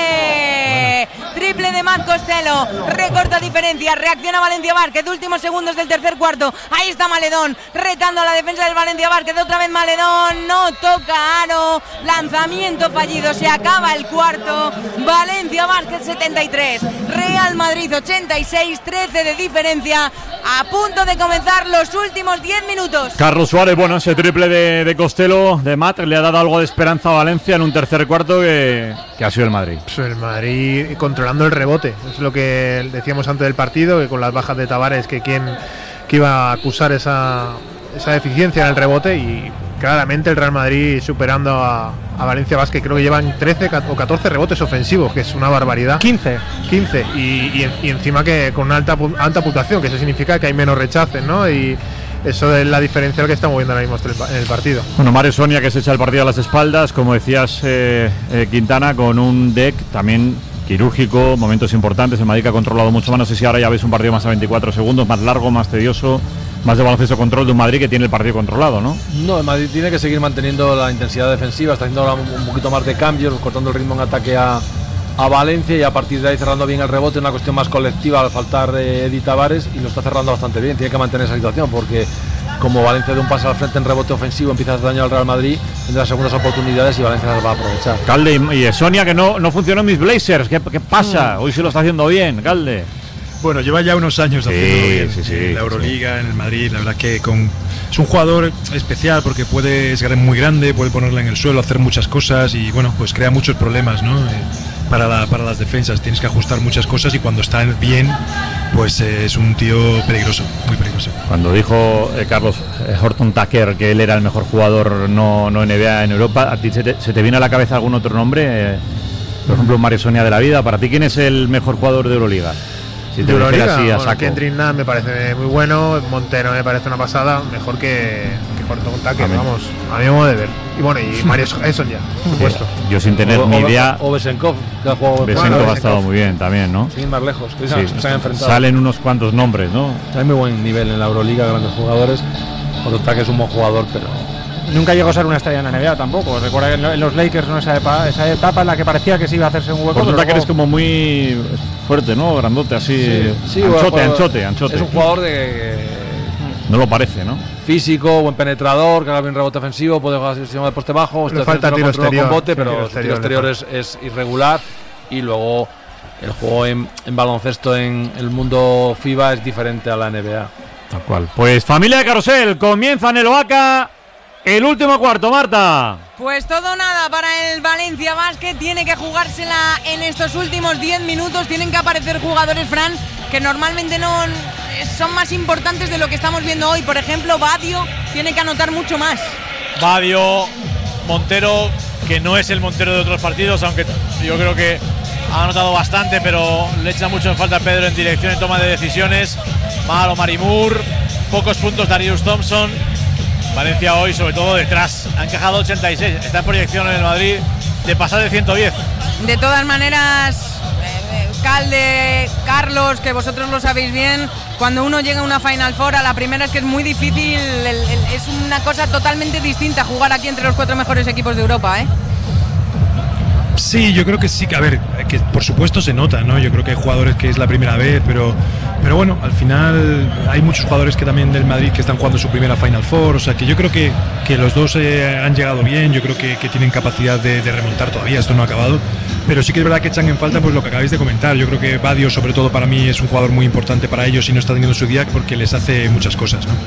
triple, triple de Matt Costello, recorta diferencia, reacciona Valencia Vázquez, últimos segundos del tercer cuarto. Ahí está Maledón, retando a la defensa del Valencia Vázquez, otra vez Maledón, no toca aro, lanzamiento fallido, se acaba el cuarto. Valencia Vázquez 73, Real Madrid 86, 13 de diferencia, a punto de comenzar los últimos 10 minutos. Carlos Suárez, bueno, ese triple de Costello, de Matt, le ha dado algo de esperanza a Valencia en un tercer cuarto que ha sido el Madrid. Pues el Madrid controlando el rebote, es lo que decíamos antes del partido, que con las bajas de Tavares, que iba a acusar esa deficiencia en el rebote, y claramente el Real Madrid superando a Valencia Vázquez. Creo que llevan 13 o 14 rebotes ofensivos, que es una barbaridad. 15 y encima que con una alta puntuación, que eso significa que hay menos rechaces, ¿no? Y eso es la diferencia que estamos viendo ahora mismo en el partido. Bueno, Mario Sonia, que se echa el partido a las espaldas, como decías, Quintana, con un deck también quirúrgico, momentos importantes. El Madrid que ha controlado mucho más. No sé si ahora ya veis un partido más a 24 segundos, más largo, más tedioso, más de baloncesto control de un Madrid que tiene el partido controlado, ¿no? No, el Madrid tiene que seguir manteniendo la intensidad defensiva, está haciendo ahora un poquito más de cambios, cortando el ritmo en ataque a Valencia, y a partir de ahí cerrando bien el rebote, una cuestión más colectiva al faltar Eddie Tavares, y lo está cerrando bastante bien. Tiene que mantener esa situación, porque como Valencia de un paso al frente en rebote ofensivo empieza a hacer daño al Real Madrid, tendrá segundas oportunidades y Valencia las va a aprovechar. Calde, y Sonia, que no funcionó en mis Blazers, ¿qué pasa? Hoy sí lo está haciendo bien, Calde. Bueno, lleva ya unos años haciéndolo bien en la Euroliga, en el Madrid. La verdad que es un jugador especial, porque es muy grande, puede ponerla en el suelo, hacer muchas cosas, y bueno, pues crea muchos problemas, ¿no? Para las defensas tienes que ajustar muchas cosas, y cuando está bien, pues es un tío peligroso, muy peligroso. Cuando dijo Carlos Horton Tucker que él era el mejor jugador no NBA en Europa, ¿a ti se te viene a la cabeza algún otro nombre? Por ejemplo, Mario Sonia de la vida. ¿Para ti quién es el mejor jugador de Euroliga? Si te Euroliga, así a saco. Kendrick Nunn me parece muy bueno, Montero me parece una pasada, mejor que Horton Tucker, vamos, a mi modo de ver. Y bueno, y Mario Eson ya, por supuesto. Yo sin tener ni idea. O Besenkov, que ha jugado. Besenkov ha estado muy bien también, ¿no? Sin ir más lejos, que sí, se han enfrentado. Salen unos cuantos nombres, ¿no? Hay muy buen nivel en la Euroliga, grandes jugadores. Horton Tucker es un buen jugador, pero nunca llegó a ser una estrella en la NBA tampoco. Recuerda que en los Lakers, ¿no? Esa etapa en la que parecía que se iba a hacerse un hueco. Horton Tucker es como muy fuerte, ¿no? Grandote, así. Sí, anchote. Es un jugador de. No lo parece, ¿no? Físico, buen penetrador, que haga bien rebote ofensivo, puede jugar sistema de poste bajo. Le falta tiro exterior, con bote, pero el tiro exterior es irregular. Y luego el juego en baloncesto en el mundo FIBA es diferente a la NBA. Tal cual. Pues familia de Carrusel, comienza en el Oaca el último cuarto, Marta. Pues todo nada para el Valencia Basket, tiene que jugársela en estos últimos 10 minutos, tienen que aparecer jugadores, Fran, que normalmente no son más importantes de lo que estamos viendo hoy. Por ejemplo, Badio tiene que anotar mucho más. Badio, Montero, que no es el Montero de otros partidos, aunque yo creo que ha anotado bastante, pero le echa mucho en falta a Pedro en dirección y toma de decisiones. Malo Marimur, pocos puntos Darius Thompson. Valencia hoy, sobre todo detrás, ha encajado 86, está en proyección en el Madrid de pasar de 110. De todas maneras, Calde, Carlos, que vosotros lo sabéis bien, cuando uno llega a una Final Four, a la primera es que es muy difícil, es una cosa totalmente distinta jugar aquí entre los 4 mejores equipos de Europa, ¿eh? Sí, yo creo que sí, a ver, que por supuesto se nota, ¿no? Yo creo que hay jugadores que es la primera vez, pero bueno, al final hay muchos jugadores que también del Madrid que están jugando su primera Final Four, o sea que yo creo que los dos han llegado bien, yo creo que tienen capacidad de remontar todavía, esto no ha acabado, pero sí que es verdad que echan en falta pues lo que acabáis de comentar. Yo creo que Badio, sobre todo para mí, es un jugador muy importante para ellos y no está teniendo su día porque les hace muchas cosas, ¿no?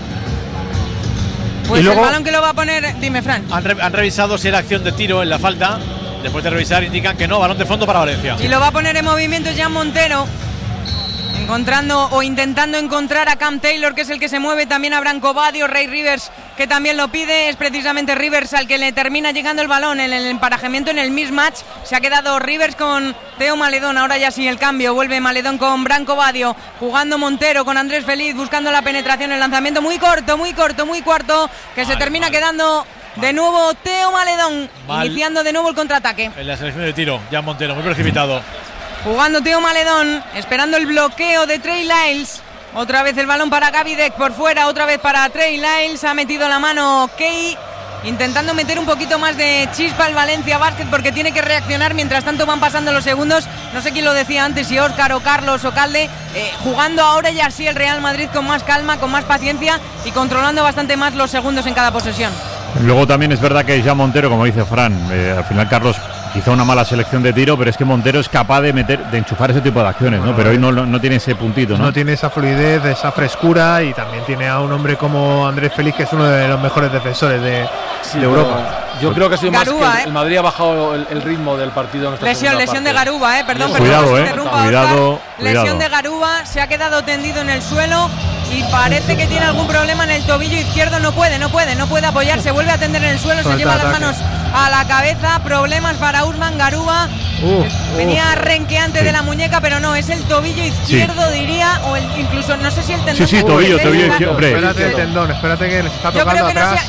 Pues el balón que lo va a poner, dime, Fran. Han revisado si era acción de tiro en la falta. Después de revisar indican que no, balón de fondo para Valencia. Y lo va a poner en movimiento Jan Montero, encontrando o intentando encontrar a Cam Taylor, que es el que se mueve. También a Branco Badio, Ray Rivers, que también lo pide. Es precisamente Rivers al que le termina llegando el balón en el emparejamiento, en el mismatch. Se ha quedado Rivers con Teo Maledón. Ahora ya sí el cambio, vuelve Maledón con Branco Badio, jugando Montero con Andrés Feliz, buscando la penetración, el lanzamiento muy corto, que se termina quedando de nuevo Teo Maledón, iniciando de nuevo el contraataque. En la selección de tiro, Jan Montero, muy precipitado. Jugando Teo Maledón, esperando el bloqueo de Trey Lyles. Otra vez el balón para Gaby Deck por fuera, otra vez para Trey Lyles. Ha metido la mano Key, intentando meter un poquito más de chispa al Valencia Basket porque tiene que reaccionar. Mientras tanto van pasando los segundos. No sé quién lo decía antes, si Óscar o Carlos o Calde. Jugando ahora ya sí el Real Madrid con más calma, con más paciencia y controlando bastante más los segundos en cada posesión. Luego también es verdad que ya Montero, como dice Fran, al final Carlos, quizá una mala selección de tiro, pero es que Montero es capaz de enchufar ese tipo de acciones, ¿no? Pero hoy no tiene ese puntito, ¿no? No tiene esa fluidez, esa frescura, y también tiene a un hombre como Andrés Feliz, que es uno de los mejores defensores de Europa. Yo creo que ha sido Garuba, más que el Madrid ha bajado el ritmo del partido en esta lesión de Garuba, perdón, cuidado, que interrumpa, cuidado. Lesión de Garuba, se ha quedado tendido en el suelo y parece que tiene algún problema en el tobillo izquierdo. No puede apoyarse, vuelve a tender en el suelo, se lleva las manos a la cabeza. Problemas para Usman Garuba. Venía renqueante de la muñeca, pero no, es el tobillo izquierdo, diría, o incluso no sé si el tendón. Sí, tobillo izquierdo. Espérate el tendón, espérate que le está tocando atrás.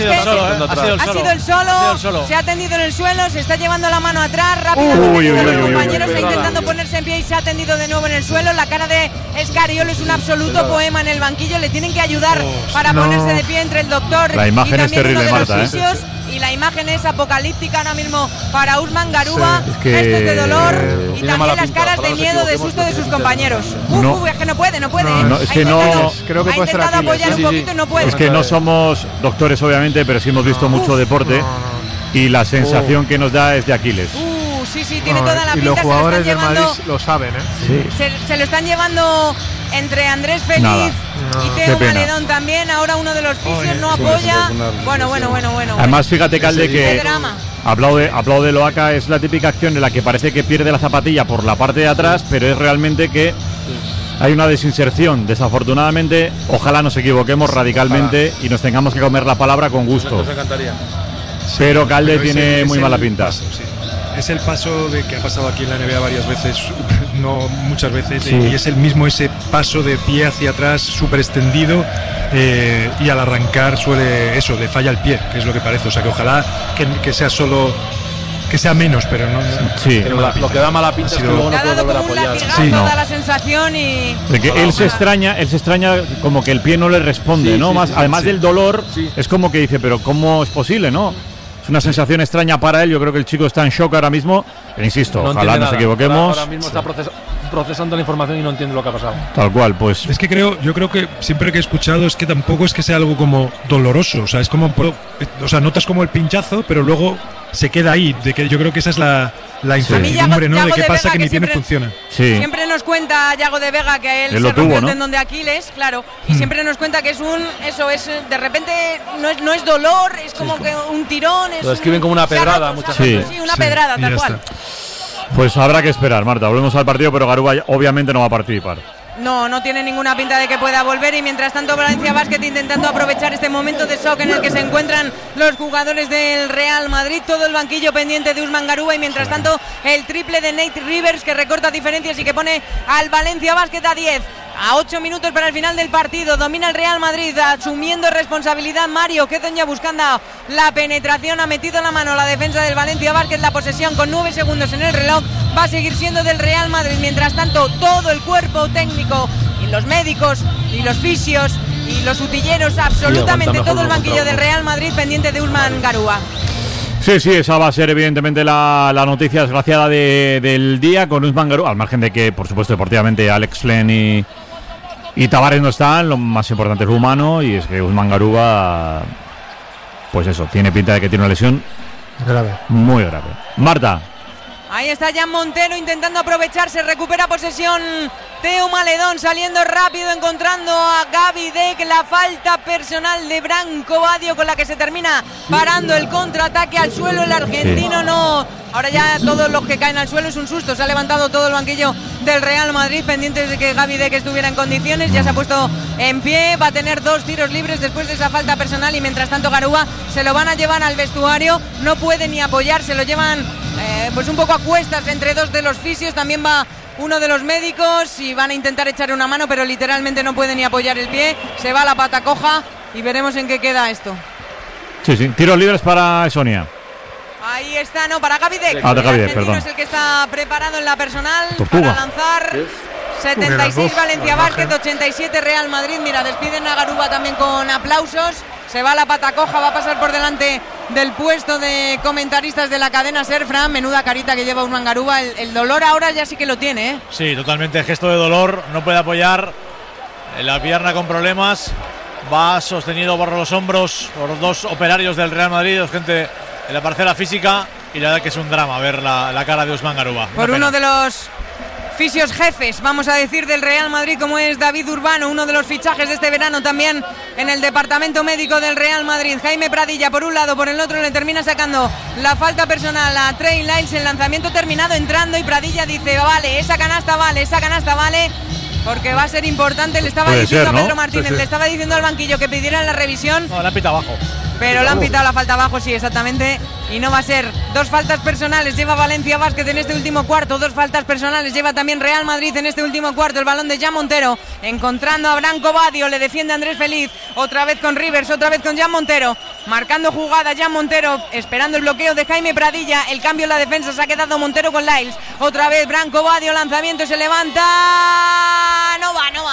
Ha sido el solo, se ha tendido en el suelo, se está llevando la mano atrás, rápidamente los compañeros está intentando ponerse en pie y se ha tendido de nuevo en el suelo. La cara de Escariolo es un absoluto poema en el banquillo, le tienen que ayudar para ponerse de pie entre el doctor. La imagen es terrible, Marta, y la imagen es apocalíptica ahora mismo para Usman Garuba. Gestos de dolor y también las caras de miedo, de susto de sus compañeros. Es que no puede. Creo que ha intentado apoyar un poquito y no puede. Es que no somos doctores, obviamente, pero sí hemos visto mucho deporte y la sensación que nos da es de Aquiles. Sí, tiene toda la pinta. Y los jugadores del Madrid lo saben, Se lo están llevando entre Andrés Feliz y Teo Maledón también. Ahora uno de los fisios no apoya. Bueno. Además, fíjate, Calde, que aplaude Loaca. Es la típica acción en la que parece que pierde la zapatilla por la parte de atrás, pero es realmente que hay una desinserción. Desafortunadamente, ojalá nos equivoquemos radicalmente y nos tengamos que comer la palabra con gusto. Nos encantaría. Pero Calde tiene muy mala pinta. Es el paso de que ha pasado aquí en la NBA varias veces, no muchas veces, y es el mismo ese paso de pie hacia atrás súper extendido, y al arrancar le falla el pie, que es lo que parece. O sea que ojalá que sea solo, que sea menos, pero no. Sí. Pero lo que da mala pinta es que luego no puede volver a apoyar. Da la sensación y de que él se extraña como que el pie no le responde, ¿no? Además del dolor, es como que dice, pero ¿cómo es posible, no? Una sensación extraña para él. Yo creo que el chico está en shock ahora mismo, pero insisto, ojalá nos equivoquemos. Ahora mismo está procesando la información y no entiende lo que ha pasado. Tal cual, pues. Es que yo creo que siempre que he escuchado es que tampoco es que sea algo como doloroso, o sea, es como, notas como el pinchazo, pero luego se queda ahí. De que yo creo que esa es la incertidumbre, ¿no? De qué pasa que ni tiene funciona. Siempre nos cuenta Yago de Vega que él se rompió el tendón de Aquiles, claro, y siempre nos cuenta que es de repente no es dolor, es como que un tirón. Lo describen como una pedrada muchas veces. Sí, una pedrada, tal cual. Pues habrá que esperar, Marta. Volvemos al partido, pero Garuba obviamente no va a participar. No tiene ninguna pinta de que pueda volver, y mientras tanto Valencia Basket intentando aprovechar este momento de shock en el que se encuentran los jugadores del Real Madrid. Todo el banquillo pendiente de Usman Garuba, y mientras tanto el triple de Nate Rivers, que recorta diferencias y que pone al Valencia Basket a 10. A 8 minutos para el final del partido, domina el Real Madrid, asumiendo responsabilidad Mario Quedoña, buscando la penetración, ha metido la mano a la defensa del Valencia Basket. La posesión con 9 segundos en el reloj va a seguir siendo del Real Madrid. Mientras tanto, todo el cuerpo técnico y los médicos y los fisios y los utilleros, absolutamente todo el banquillo del Real Madrid pendiente de Usman Garuba. Sí, esa va a ser evidentemente la noticia desgraciada del día con Usman Garuba, al margen de que, por supuesto, deportivamente Alex Flen y Tavares no están. Lo más importante es lo humano, y es que Usman Garuba, pues eso, tiene pinta de que tiene una lesión grave, muy grave. Marta. Ahí está Jan Montero intentando aprovecharse, recupera posesión Teo Maledón, saliendo rápido, encontrando a Gaby Deck, la falta personal de Branco Badio con la que se termina parando el contraataque al suelo, el argentino no. Ahora ya todos los que caen al suelo es un susto, se ha levantado todo el banquillo del Real Madrid, pendientes de que Gaby Deck estuviera en condiciones, ya se ha puesto en pie, va a tener 2 tiros libres después de esa falta personal y mientras tanto Garuba se lo van a llevar al vestuario, no puede ni apoyar, se lo llevan pues un poco a cuestas entre 2 de los fisios, también va uno de los médicos y van a intentar echarle una mano, pero literalmente no puede ni apoyar el pie, se va a la pata coja y veremos en qué queda esto. Sí, tiros libres para Sonia. Ahí está, no, para Gaby Deck. De Gaby Deck, perdón. Es el que está preparado en la personal Tortuga. para lanzar. 76 Valencia Basket, 87 Real Madrid. Mira, despiden a Garuba también con aplausos. Se va a la pata coja, va a pasar por delante del puesto de comentaristas de la cadena SER. Fran, menuda carita que lleva Urban Garuba. El dolor ahora ya sí que lo tiene, ¿eh? Sí, totalmente, gesto de dolor. No puede apoyar la pierna con problemas. Va sostenido por los hombros por 2 operarios del Real Madrid, gente en la parcela física. Y la verdad que es un drama ver la cara de Usman Garuba. Por uno de los fisios jefes, vamos a decir, del Real Madrid, como es David Urbano, uno de los fichajes de este verano también en el departamento médico del Real Madrid. Jaime Pradilla por un lado, por el otro le termina sacando la falta personal a Trey Lyles, el lanzamiento terminado entrando y Pradilla dice, vale, esa canasta vale, porque va a ser importante. Le estaba diciendo a Pedro Martínez, le estaba diciendo al banquillo que pidieran la revisión. No, la han pitado abajo. Pero le han pitado la falta abajo, sí, exactamente. Y no va a ser. 2 faltas personales lleva Valencia Basket en este último cuarto. 2 faltas personales lleva también Real Madrid en este último cuarto. El balón de Jan Montero, encontrando a Branco Badio, le defiende Andrés Feliz. Otra vez con Rivers, otra vez con Jan Montero. Marcando jugada Jan Montero, esperando el bloqueo de Jaime Pradilla. El cambio en la defensa, se ha quedado Montero con Lyles. Otra vez Branco Badio, lanzamiento, se levanta. No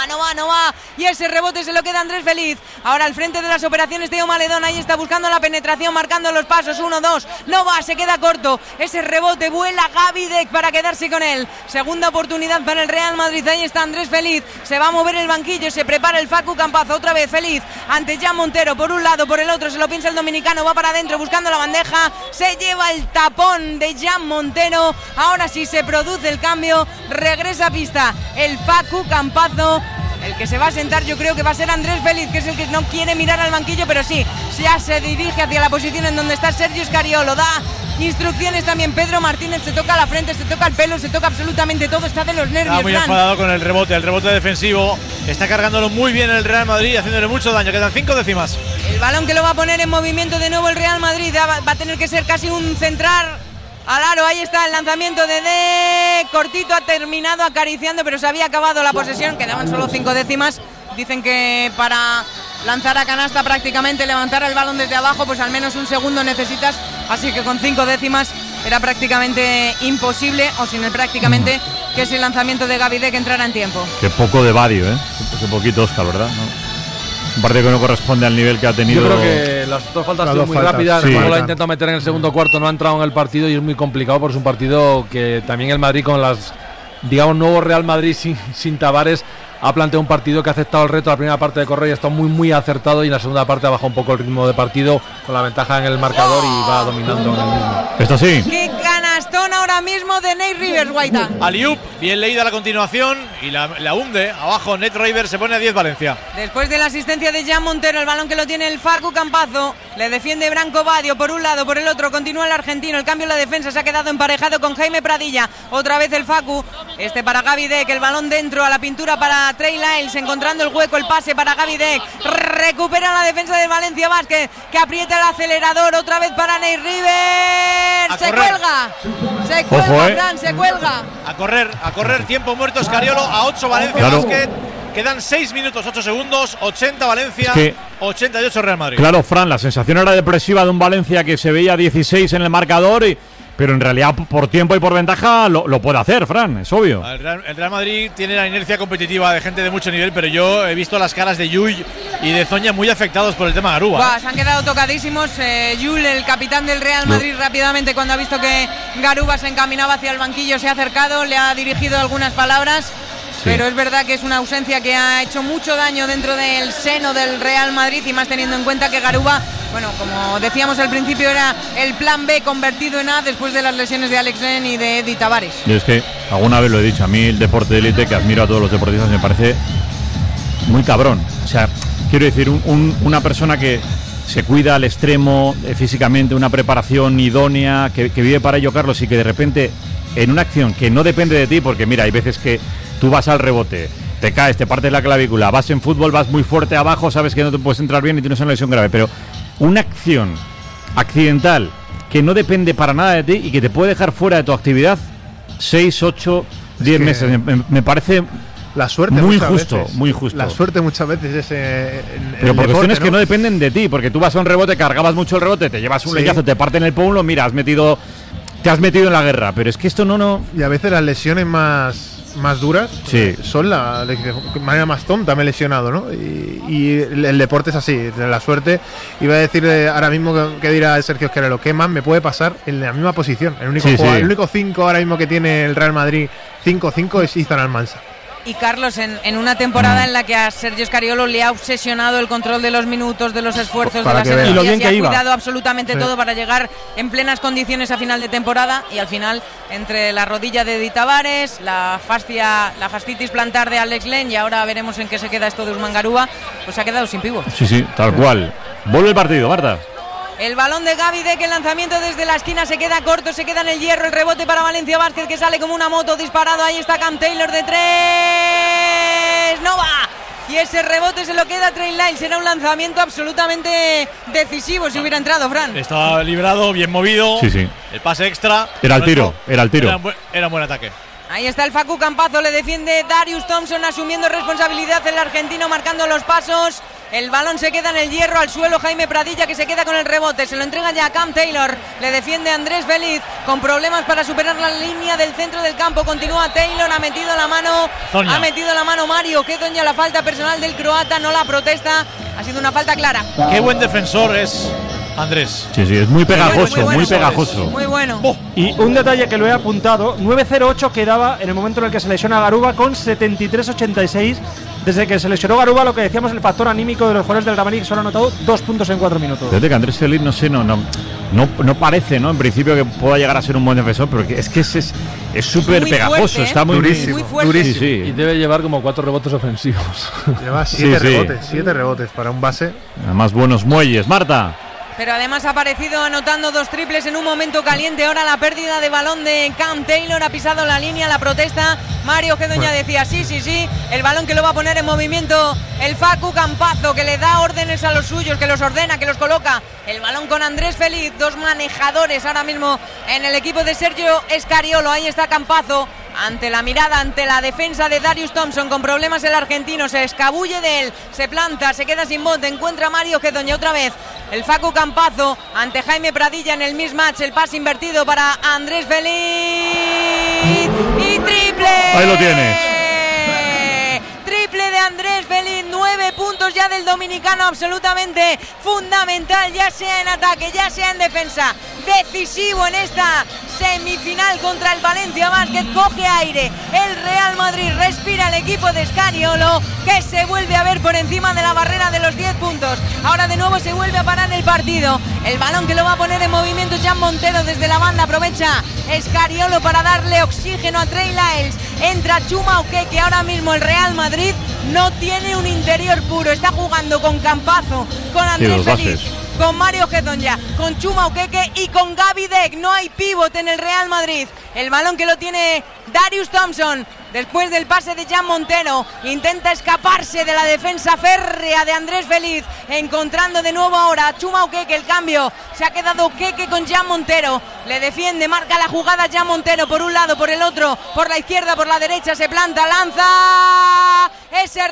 va. Y ese rebote se lo queda Andrés Feliz. Ahora al frente de las operaciones Teo Maledón, ahí está buscando la penetración, marcando los pasos, 1-2, no va, se queda corto, ese rebote, vuela Gaby Deck para quedarse con él, segunda oportunidad para el Real Madrid, ahí está Andrés Feliz, se va a mover el banquillo, se prepara el Facu Campazo, otra vez Feliz, ante Jan Montero, por un lado, por el otro, se lo piensa el dominicano, va para adentro buscando la bandeja, se lleva el tapón de Jan Montero, ahora sí se produce el cambio, regresa a pista el Facu Campazo. El que se va a sentar yo creo que va a ser Andrés Feliz, que es el que no quiere mirar al banquillo, pero sí, ya se dirige hacia la posición en donde está Sergio Scariolo. Da instrucciones también Pedro Martínez, se toca la frente, se toca el pelo, se toca absolutamente todo, está de los nervios. Está muy enfadado con el rebote defensivo, está cargándolo muy bien el Real Madrid, haciéndole mucho daño, quedan 5 décimas. El balón que lo va a poner en movimiento de nuevo el Real Madrid, va a tener que ser casi un centrar. Al aro, ahí está el lanzamiento de cortito, ha terminado acariciando, pero se había acabado la posesión, quedaban solo 5 décimas. Dicen que para lanzar a canasta prácticamente, levantar el balón desde abajo, pues al menos un segundo necesitas, así que con 5 décimas era prácticamente imposible, o sin el prácticamente, que ese lanzamiento de Gaby Deck entrara en tiempo. Qué poco de Badio, qué poquito Oscar, ¿verdad? ¿No? Un partido que no corresponde al nivel que ha tenido. Yo creo que las 2 faltas han sido muy rápidas. Sí. Luego lo ha intentado meter en el segundo cuarto, no ha entrado en el partido y es muy complicado porque es un partido que también el Madrid con las, digamos, nuevo Real Madrid sin Tavares ha planteado un partido que ha aceptado el reto. La primera parte de correr y está muy acertado y en la segunda parte ha bajado un poco el ritmo de partido con la ventaja en el marcador y va dominando en el mismo. Esto sí. ¡Qué canastón ahora mismo de Nate Rivers, Guaita! Aliup, bien leída la continuación y la hunde. Abajo Nate Rivers, se pone a 10 Valencia. Después de la asistencia de Jan Montero, el balón que lo tiene el Facu Campazo, le defiende Branco Badio por un lado, por el otro, continúa el argentino, el cambio en la defensa se ha quedado emparejado con Jaime Pradilla, otra vez el Facu, para Gaby Deck, el balón dentro a la pintura para Trey Lyles, encontrando el hueco, el pase para Gaby Deck, recupera la defensa del Valencia Basket, que aprieta el acelerador, otra vez para Nate Rivers, se cuelga, Fran, se cuelga. A correr, tiempo muerto, Scariolo, a 8 Valencia Basket. Quedan 6 minutos, 8 segundos, 80 Valencia, 88 Real Madrid. Claro, Fran, la sensación era depresiva de un Valencia que se veía 16 en el marcador, pero en realidad por tiempo y por ventaja lo puede hacer, Fran, es obvio. El Real Madrid tiene la inercia competitiva de gente de mucho nivel, pero yo he visto las caras de Llull y de Zoña muy afectados por el tema Garuba. Se han quedado tocadísimos. Llull, el capitán del Real Madrid, rápidamente cuando ha visto que Garuba se encaminaba hacia el banquillo, se ha acercado, le ha dirigido algunas palabras. Pero es verdad que es una ausencia que ha hecho mucho daño dentro del seno del Real Madrid y más teniendo en cuenta que Garuba Bueno, como decíamos al principio, era el plan B convertido en A después de las lesiones de Alex Len y de Eddie Tavares. Yo es que alguna vez lo he dicho, a mí el deporte de élite, que admiro a todos los deportistas, me parece muy cabrón. O sea, quiero decir, una persona que se cuida al extremo físicamente, una preparación idónea, que vive para ello, Carlos, y que de repente en una acción que no depende de ti, porque mira, hay veces que tú vas al rebote, te caes, te partes la clavícula, vas en fútbol, vas muy fuerte abajo, sabes que no te puedes entrar bien y tienes una lesión grave, pero una acción accidental que no depende para nada de ti y que te puede dejar fuera de tu actividad 6, 8, 10 meses, me parece la suerte muy justo, muy justo. La suerte muchas veces es pero por cuestiones que no dependen de ti, porque tú vas a un rebote, cargabas mucho el rebote, te llevas un leñazo, te parten el pómulo, mira, te has metido en la guerra, pero es que esto no... Y a veces las lesiones más duras son de manera más tonta, me he lesionado, ¿no? Y el deporte es así, la suerte. Iba a decir ahora mismo que dirá Sergio Esquerero, ¿qué más me puede pasar en la misma posición? El único 5 ahora mismo que tiene el Real Madrid, 5-5, es Izan Almansa. Y Carlos, en una temporada en la que a Sergio Scariolo le ha obsesionado el control de los minutos, de los esfuerzos, de las energías, y ha cuidado absolutamente todo para llegar en plenas condiciones a final de temporada, y al final, entre la rodilla de Eddie Tavares, la fascitis plantar de Alex Len, y ahora veremos en qué se queda esto de Usman Garuba, pues se ha quedado sin pívot. Sí, tal cual. Vuelve el partido, Marta. El balón de Gaby Deck, el lanzamiento desde la esquina se queda corto, se queda en el hierro, el rebote para Valencia Basket, que sale como una moto, disparado, ahí está Cam Taylor de 3, no va, y ese rebote se lo queda Trey Lyles. Era un lanzamiento absolutamente decisivo si hubiera entrado, Fran. Estaba librado, bien movido, sí. El pase extra. Era el tiro. Era un buen ataque. Ahí está el Facu Campazzo, le defiende Darius Thompson asumiendo responsabilidad, el argentino marcando los pasos. El balón se queda en el hierro, al suelo Jaime Pradilla, que se queda con el rebote, se lo entrega ya a Cam Taylor, le defiende Andrés Feliz, con problemas para superar la línea del centro del campo. Continúa Taylor, ha metido la mano Mario Quedoña, la falta personal del croata, no la protesta, ha sido una falta clara. Qué buen defensor es Andrés. Sí, es muy pegajoso, muy pegajoso. Muy bueno. Y un detalle que lo he apuntado, 9-0-8 quedaba en el momento en el que se lesiona Garuba, con 73-86. Desde que se lesionó Garuba, lo que decíamos, el factor anímico de los jugadores del Real Madrid, que solo han anotado 2 puntos en 4 minutos. Desde que Andrés Feliz, no parece, ¿no? En principio que pueda llegar a ser un buen defensor, pero es que es súper pegajoso, fuerte, está muy fuerte. Sí. Y debe llevar como 4 rebotes ofensivos. Lleva 7 rebotes para un base. Además, buenos muelles. Marta. Pero además ha aparecido anotando 2 triples en un momento caliente. Ahora la pérdida de balón de Cam Taylor, ha pisado la línea, la protesta. Mario Quedoña decía sí. El balón que lo va a poner en movimiento el Facu Campazzo, que le da órdenes a los suyos, que los ordena, que los coloca. El balón con Andrés Feliz, 2 manejadores ahora mismo en el equipo de Sergio Scariolo. Ahí está Campazzo, ante la mirada, ante la defensa de Darius Thompson, con problemas el argentino, se escabulle de él, se planta, se queda sin bote, encuentra a Mario Quedoña otra vez. El Facu Campazzo ante Jaime Pradilla en el mismatch, el pase invertido para Andrés Feliz y triple. Ahí lo tienes. Triple de Andrés Feliz, 9 puntos ya del dominicano, absolutamente fundamental, ya sea en ataque, ya sea en defensa, decisivo en esta semifinal contra el Valencia Basket. Coge aire el Real Madrid, respira el equipo de Scariolo, que se vuelve a ver por encima de la barrera de los 10 puntos. Ahora de nuevo se vuelve a parar el partido. El balón que lo va a poner en movimiento Jan Montero desde la banda, aprovecha Scariolo para darle oxígeno a Trey Lyles. Entra Chuma Okeke. Ahora mismo el Real Madrid no tiene un interior puro, está jugando con Campazzo, con Andrés Feliz, con Mario Quedoña, con Chuma Okeke y con Gaby Deck. No hay pívot en el Real Madrid. El balón que lo tiene Darius Thompson después del pase de Jan Montero, intenta escaparse de la defensa férrea de Andrés Feliz, encontrando de nuevo ahora a Chuma Okeke. El cambio, se ha quedado Okeke con Jan Montero, le defiende, marca la jugada Jan Montero, por un lado, por el otro, por la izquierda, por la derecha, se planta, lanza, ese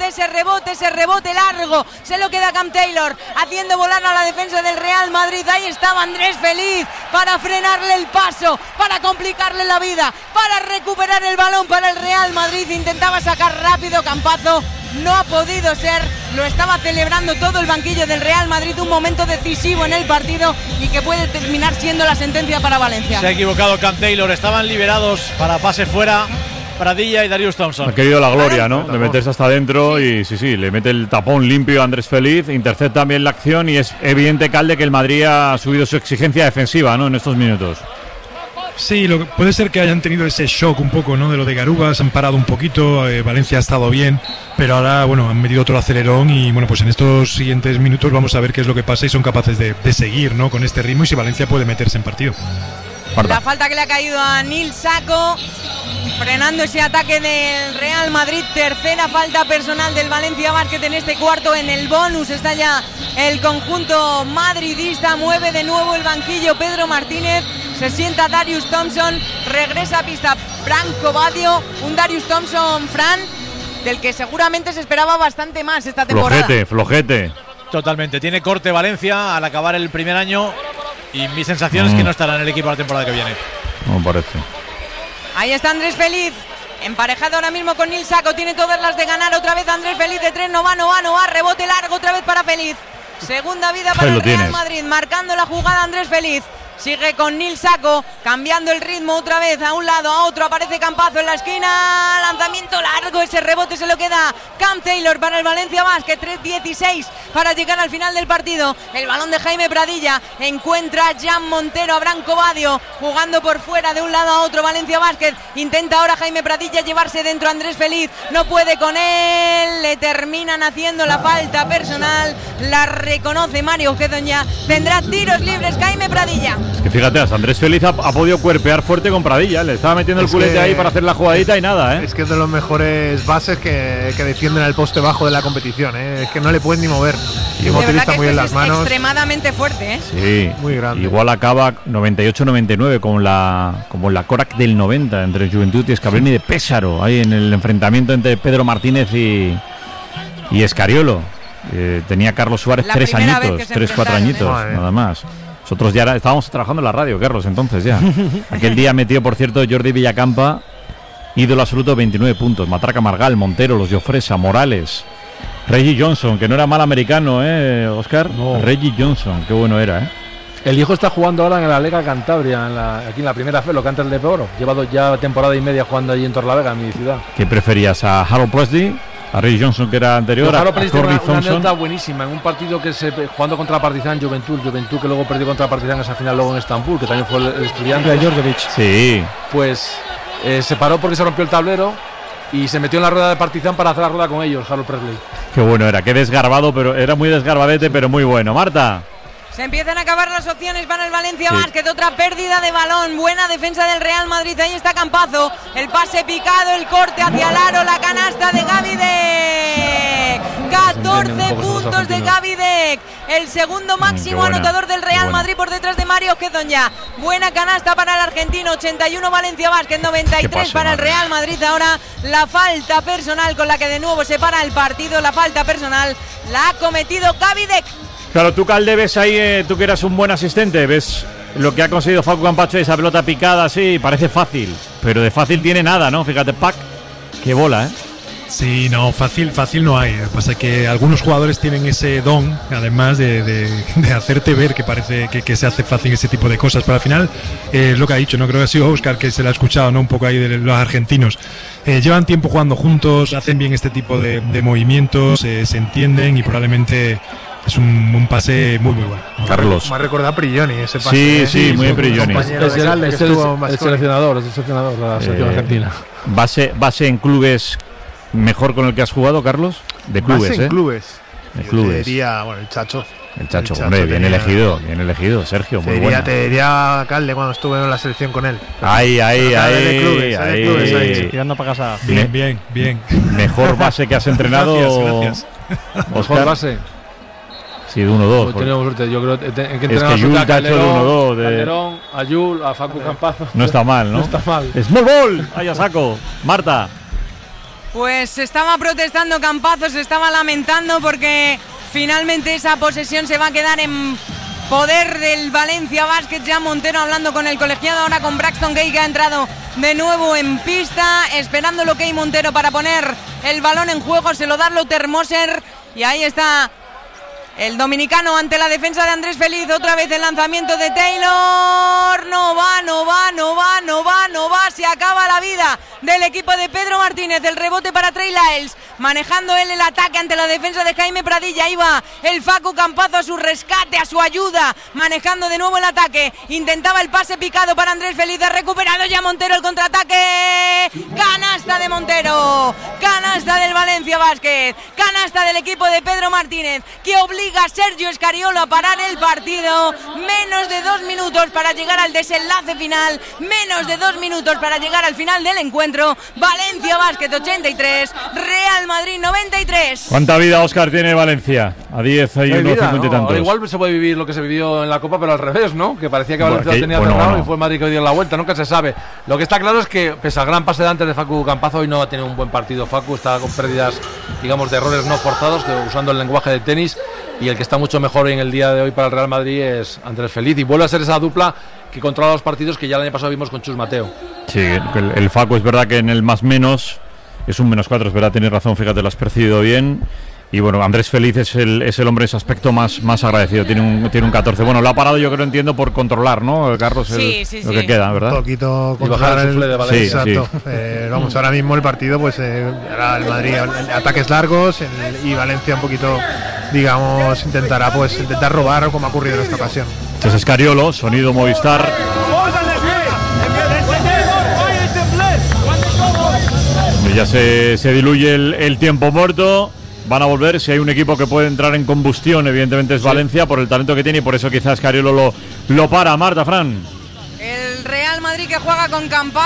rebote largo, se lo queda Cam Taylor, haciendo volar a la defensa del Real Madrid. Ahí estaba Andrés Feliz para frenarle el paso, para complicarle la vida, para recuperar el balón para el Real Madrid. Intentaba sacar rápido Campazzo, no ha podido ser, lo estaba celebrando todo el banquillo del Real Madrid, un momento decisivo en el partido y que puede terminar siendo la sentencia para Valencia. Se ha equivocado Cam Taylor, estaban liberados para pase fuera Pradilla y Darius Thompson. Ha querido la gloria, ¿no? De meterse hasta adentro y sí, le mete el tapón limpio a Andrés Feliz, intercepta también la acción y es evidente, Calde, que el Madrid ha subido su exigencia defensiva, ¿no? En estos minutos. Sí, puede ser que hayan tenido ese shock un poco, ¿no? De lo de Garuba, se han parado un poquito, Valencia ha estado bien, pero ahora, bueno, han metido otro acelerón y, bueno, pues en estos siguientes minutos vamos a ver qué es lo que pasa y son capaces de seguir, ¿no? Con este ritmo y si Valencia puede meterse en partido. La falta que le ha caído a Nil Sako, frenando ese ataque del Real Madrid. Tercera falta personal del Valencia Basket en este cuarto. En el bonus está ya el conjunto madridista. Mueve de nuevo el banquillo Pedro Martínez. Se sienta Darius Thompson. Regresa a pista Branco Badio. Un Darius Thompson, Fran, del que seguramente se esperaba bastante más esta temporada. Flojete. Totalmente. Tiene corte Valencia al acabar el primer año. Y mi sensación es que no estará en el equipo la temporada que viene. No me parece. Ahí está Andrés Feliz, emparejado ahora mismo con Nil Sako. Tiene todas las de ganar. Otra vez Andrés Feliz de 3. No va. Rebote largo otra vez para Feliz. Segunda vida para el Real Madrid. Marcando la jugada Andrés Feliz. Sigue con Nil Sako, cambiando el ritmo otra vez a un lado, a otro. Aparece Campazo en la esquina. Lanzamiento largo, ese rebote se lo queda Cam Taylor para el Valencia Basket. 3:16 para llegar al final del partido. El balón de Jaime Pradilla. Encuentra Jan Montero a Branco Badio, jugando por fuera de un lado a otro. Valencia Basket. Intenta ahora Jaime Pradilla llevarse dentro a Andrés Feliz. No puede con él. Le terminan haciendo la falta personal. La reconoce Mario Gedoña. Tendrá tiros libres Jaime Pradilla. Es que fíjate, Andrés Feliz ha podido cuerpear fuerte con Pradilla. Le estaba metiendo el culete ahí para hacer la jugadita y nada, ¿eh? Es que es de los mejores bases que defienden al poste bajo de la competición, ¿eh? Es que no le pueden ni mover. Y utiliza muy bien las manos. Extremadamente fuerte, ¿eh? Sí, muy grande. Igual acaba 98-99 como la Korak del 90 entre Juventud y Escabreni de Pésaro. Ahí en el enfrentamiento entre Pedro Martínez y Escariolo. Tenía Carlos Suárez 3 añitos, 3-4 añitos, nada más. Nosotros ya estábamos trabajando en la radio, Carlos, entonces ya. Aquel día metió, por cierto, Jordi Villacampa, ídolo absoluto, 29 puntos. Matraca Margal, Montero, Los Llofresa, Morales, Reggie Johnson, que no era mal americano, Oscar. No. Reggie Johnson, qué bueno era, El hijo está jugando ahora en la Lega Cantabria, aquí en la primera fe, lo canta el de Oro. Lleva ya temporada y media jugando allí en Torlavega, en mi ciudad. ¿Qué preferías, a Harold Presley, a Reggie Johnson, que era anterior, a Corby Thompson? Una anécdota buenísima en un partido que jugando contra Partizan, Juventud que luego perdió contra Partizan esa final luego en Estambul, que también fue el estudiante de Djordjevic. Sí. Pues se paró porque se rompió el tablero y se metió en la rueda de Partizan para hacer la rueda con ellos, Harold Presley. Qué bueno era, qué desgarbado, pero era muy desgarbadete, pero muy bueno. Marta. Se empiezan a acabar las opciones para el Valencia Basket. Otra pérdida de balón. Buena defensa del Real Madrid. Ahí está Campazo. El pase picado, el corte hacia el aro, la canasta de Gavidec. 14 puntos de Gavidec. El segundo máximo anotador del Real Madrid por detrás de Mario Gedoña. Buena canasta para el argentino. 81 Valencia Basket, 93 para el Real Madrid. Ahora la falta personal con la que de nuevo se para el partido. La falta personal la ha cometido Gavidec. Claro, tú, Calde, ves ahí, tú que eras un buen asistente, ves lo que ha conseguido Facu Campacho, esa pelota picada así, parece fácil, pero de fácil tiene nada, ¿no? Fíjate, Pac, qué bola, ¿eh? Sí, no, fácil no hay. Lo que pasa es que algunos jugadores tienen ese don, además de hacerte ver que parece que se hace fácil ese tipo de cosas. Pero al final, es lo que ha dicho, ¿no? Creo que ha sido Oscar que se lo ha escuchado, ¿no? Un poco ahí de los argentinos. Llevan tiempo jugando juntos, hacen bien este tipo de movimientos, se entienden y probablemente es un pase muy bueno. Carlos. Me ha recordado a Prigioni ese pase. Sí, muy Prigioni. Es el seleccionador de la selección argentina. Base en clubes mejor con el que has jugado, Carlos. De clubes, base en clubes. De clubes. Te diría, el Chacho. El Chacho, hombre, bien elegido, Sergio, muy bueno. Te diría Calde cuando estuve en la selección con él. Ahí. Tirando para casa. Bien. Mejor base que has entrenado. Gracias. Mejor base. Sí, de 1-2. Tenemos suerte, yo creo que es que Yul te ha hecho de 1-2. Calderón, a Yul, a Facu Campazo. No está mal, ¿no? No está mal. ¡Small ball! ¡Ahí a saco! Marta. Pues se estaba protestando Campazo, se estaba lamentando porque finalmente esa posesión se va a quedar en poder del Valencia Basket. Ya Montero hablando con el colegiado, ahora con Braxton Gay, que ha entrado de nuevo en pista, esperando lo que hay Montero para poner el balón en juego. Se lo da Lothar Moser y ahí está el dominicano ante la defensa de Andrés Feliz. Otra vez el lanzamiento de Taylor. No va. Se acaba la vida. del equipo de Pedro Martínez. El rebote para Trey Lyles, manejando él el ataque ante la defensa de Jaime Pradilla. Ahí va el Facu Campazo a su rescate, a su ayuda, manejando de nuevo el ataque. Intentaba el pase picado para Andrés Feliz, ha recuperado ya Montero el contraataque. Canasta de Montero, canasta del Valencia Basket, canasta del equipo de Pedro Martínez, que obliga a Sergio Escariolo a parar el partido. Menos de 2 minutos para llegar al desenlace final, menos de 2 minutos para llegar al final del encuentro. Valencia Basket 83, Real Madrid 93. ¿Cuánta vida, Óscar, tiene Valencia? A 10 y unos 50 y tantos. Igual se puede vivir lo que se vivió en la Copa, pero al revés, ¿no? Que parecía que Valencia lo tenía cerrado y fue Madrid que dio la vuelta. Nunca se sabe. Lo que está claro es que, pese al gran pase de antes de Facu Campazo, hoy no ha tenido un buen partido. Facu está con pérdidas, digamos, de errores no forzados, que usando el lenguaje de tenis. Y el que está mucho mejor en el día de hoy para el Real Madrid es Andrés Feliz. Y vuelve a ser esa dupla que controla los partidos que ya el año pasado vimos con Chus Mateo. Sí, el Facu es verdad que en el más menos es un -4, es verdad, tienes razón, fíjate, lo has percibido bien. Y bueno, Andrés Feliz es el hombre en ese aspecto más agradecido, tiene un 14. Bueno, lo ha parado, yo creo, entiendo, por controlar, ¿no, Carlos? Lo que queda, ¿verdad? Un poquito y bajar el sufle de Valencia. Exacto. Vamos, ahora mismo el partido, pues hará el Madrid ataques largos y Valencia un poquito, digamos, intentar robar como ha ocurrido en esta ocasión. Este es Escariolo, sonido Movistar. Ya se diluye el tiempo muerto. Van a volver, si hay un equipo que puede entrar en combustión, evidentemente es Valencia, por el talento que tiene, y por eso quizás Escariolo lo para. Marta, Fran. El Real Madrid que juega con Campazo.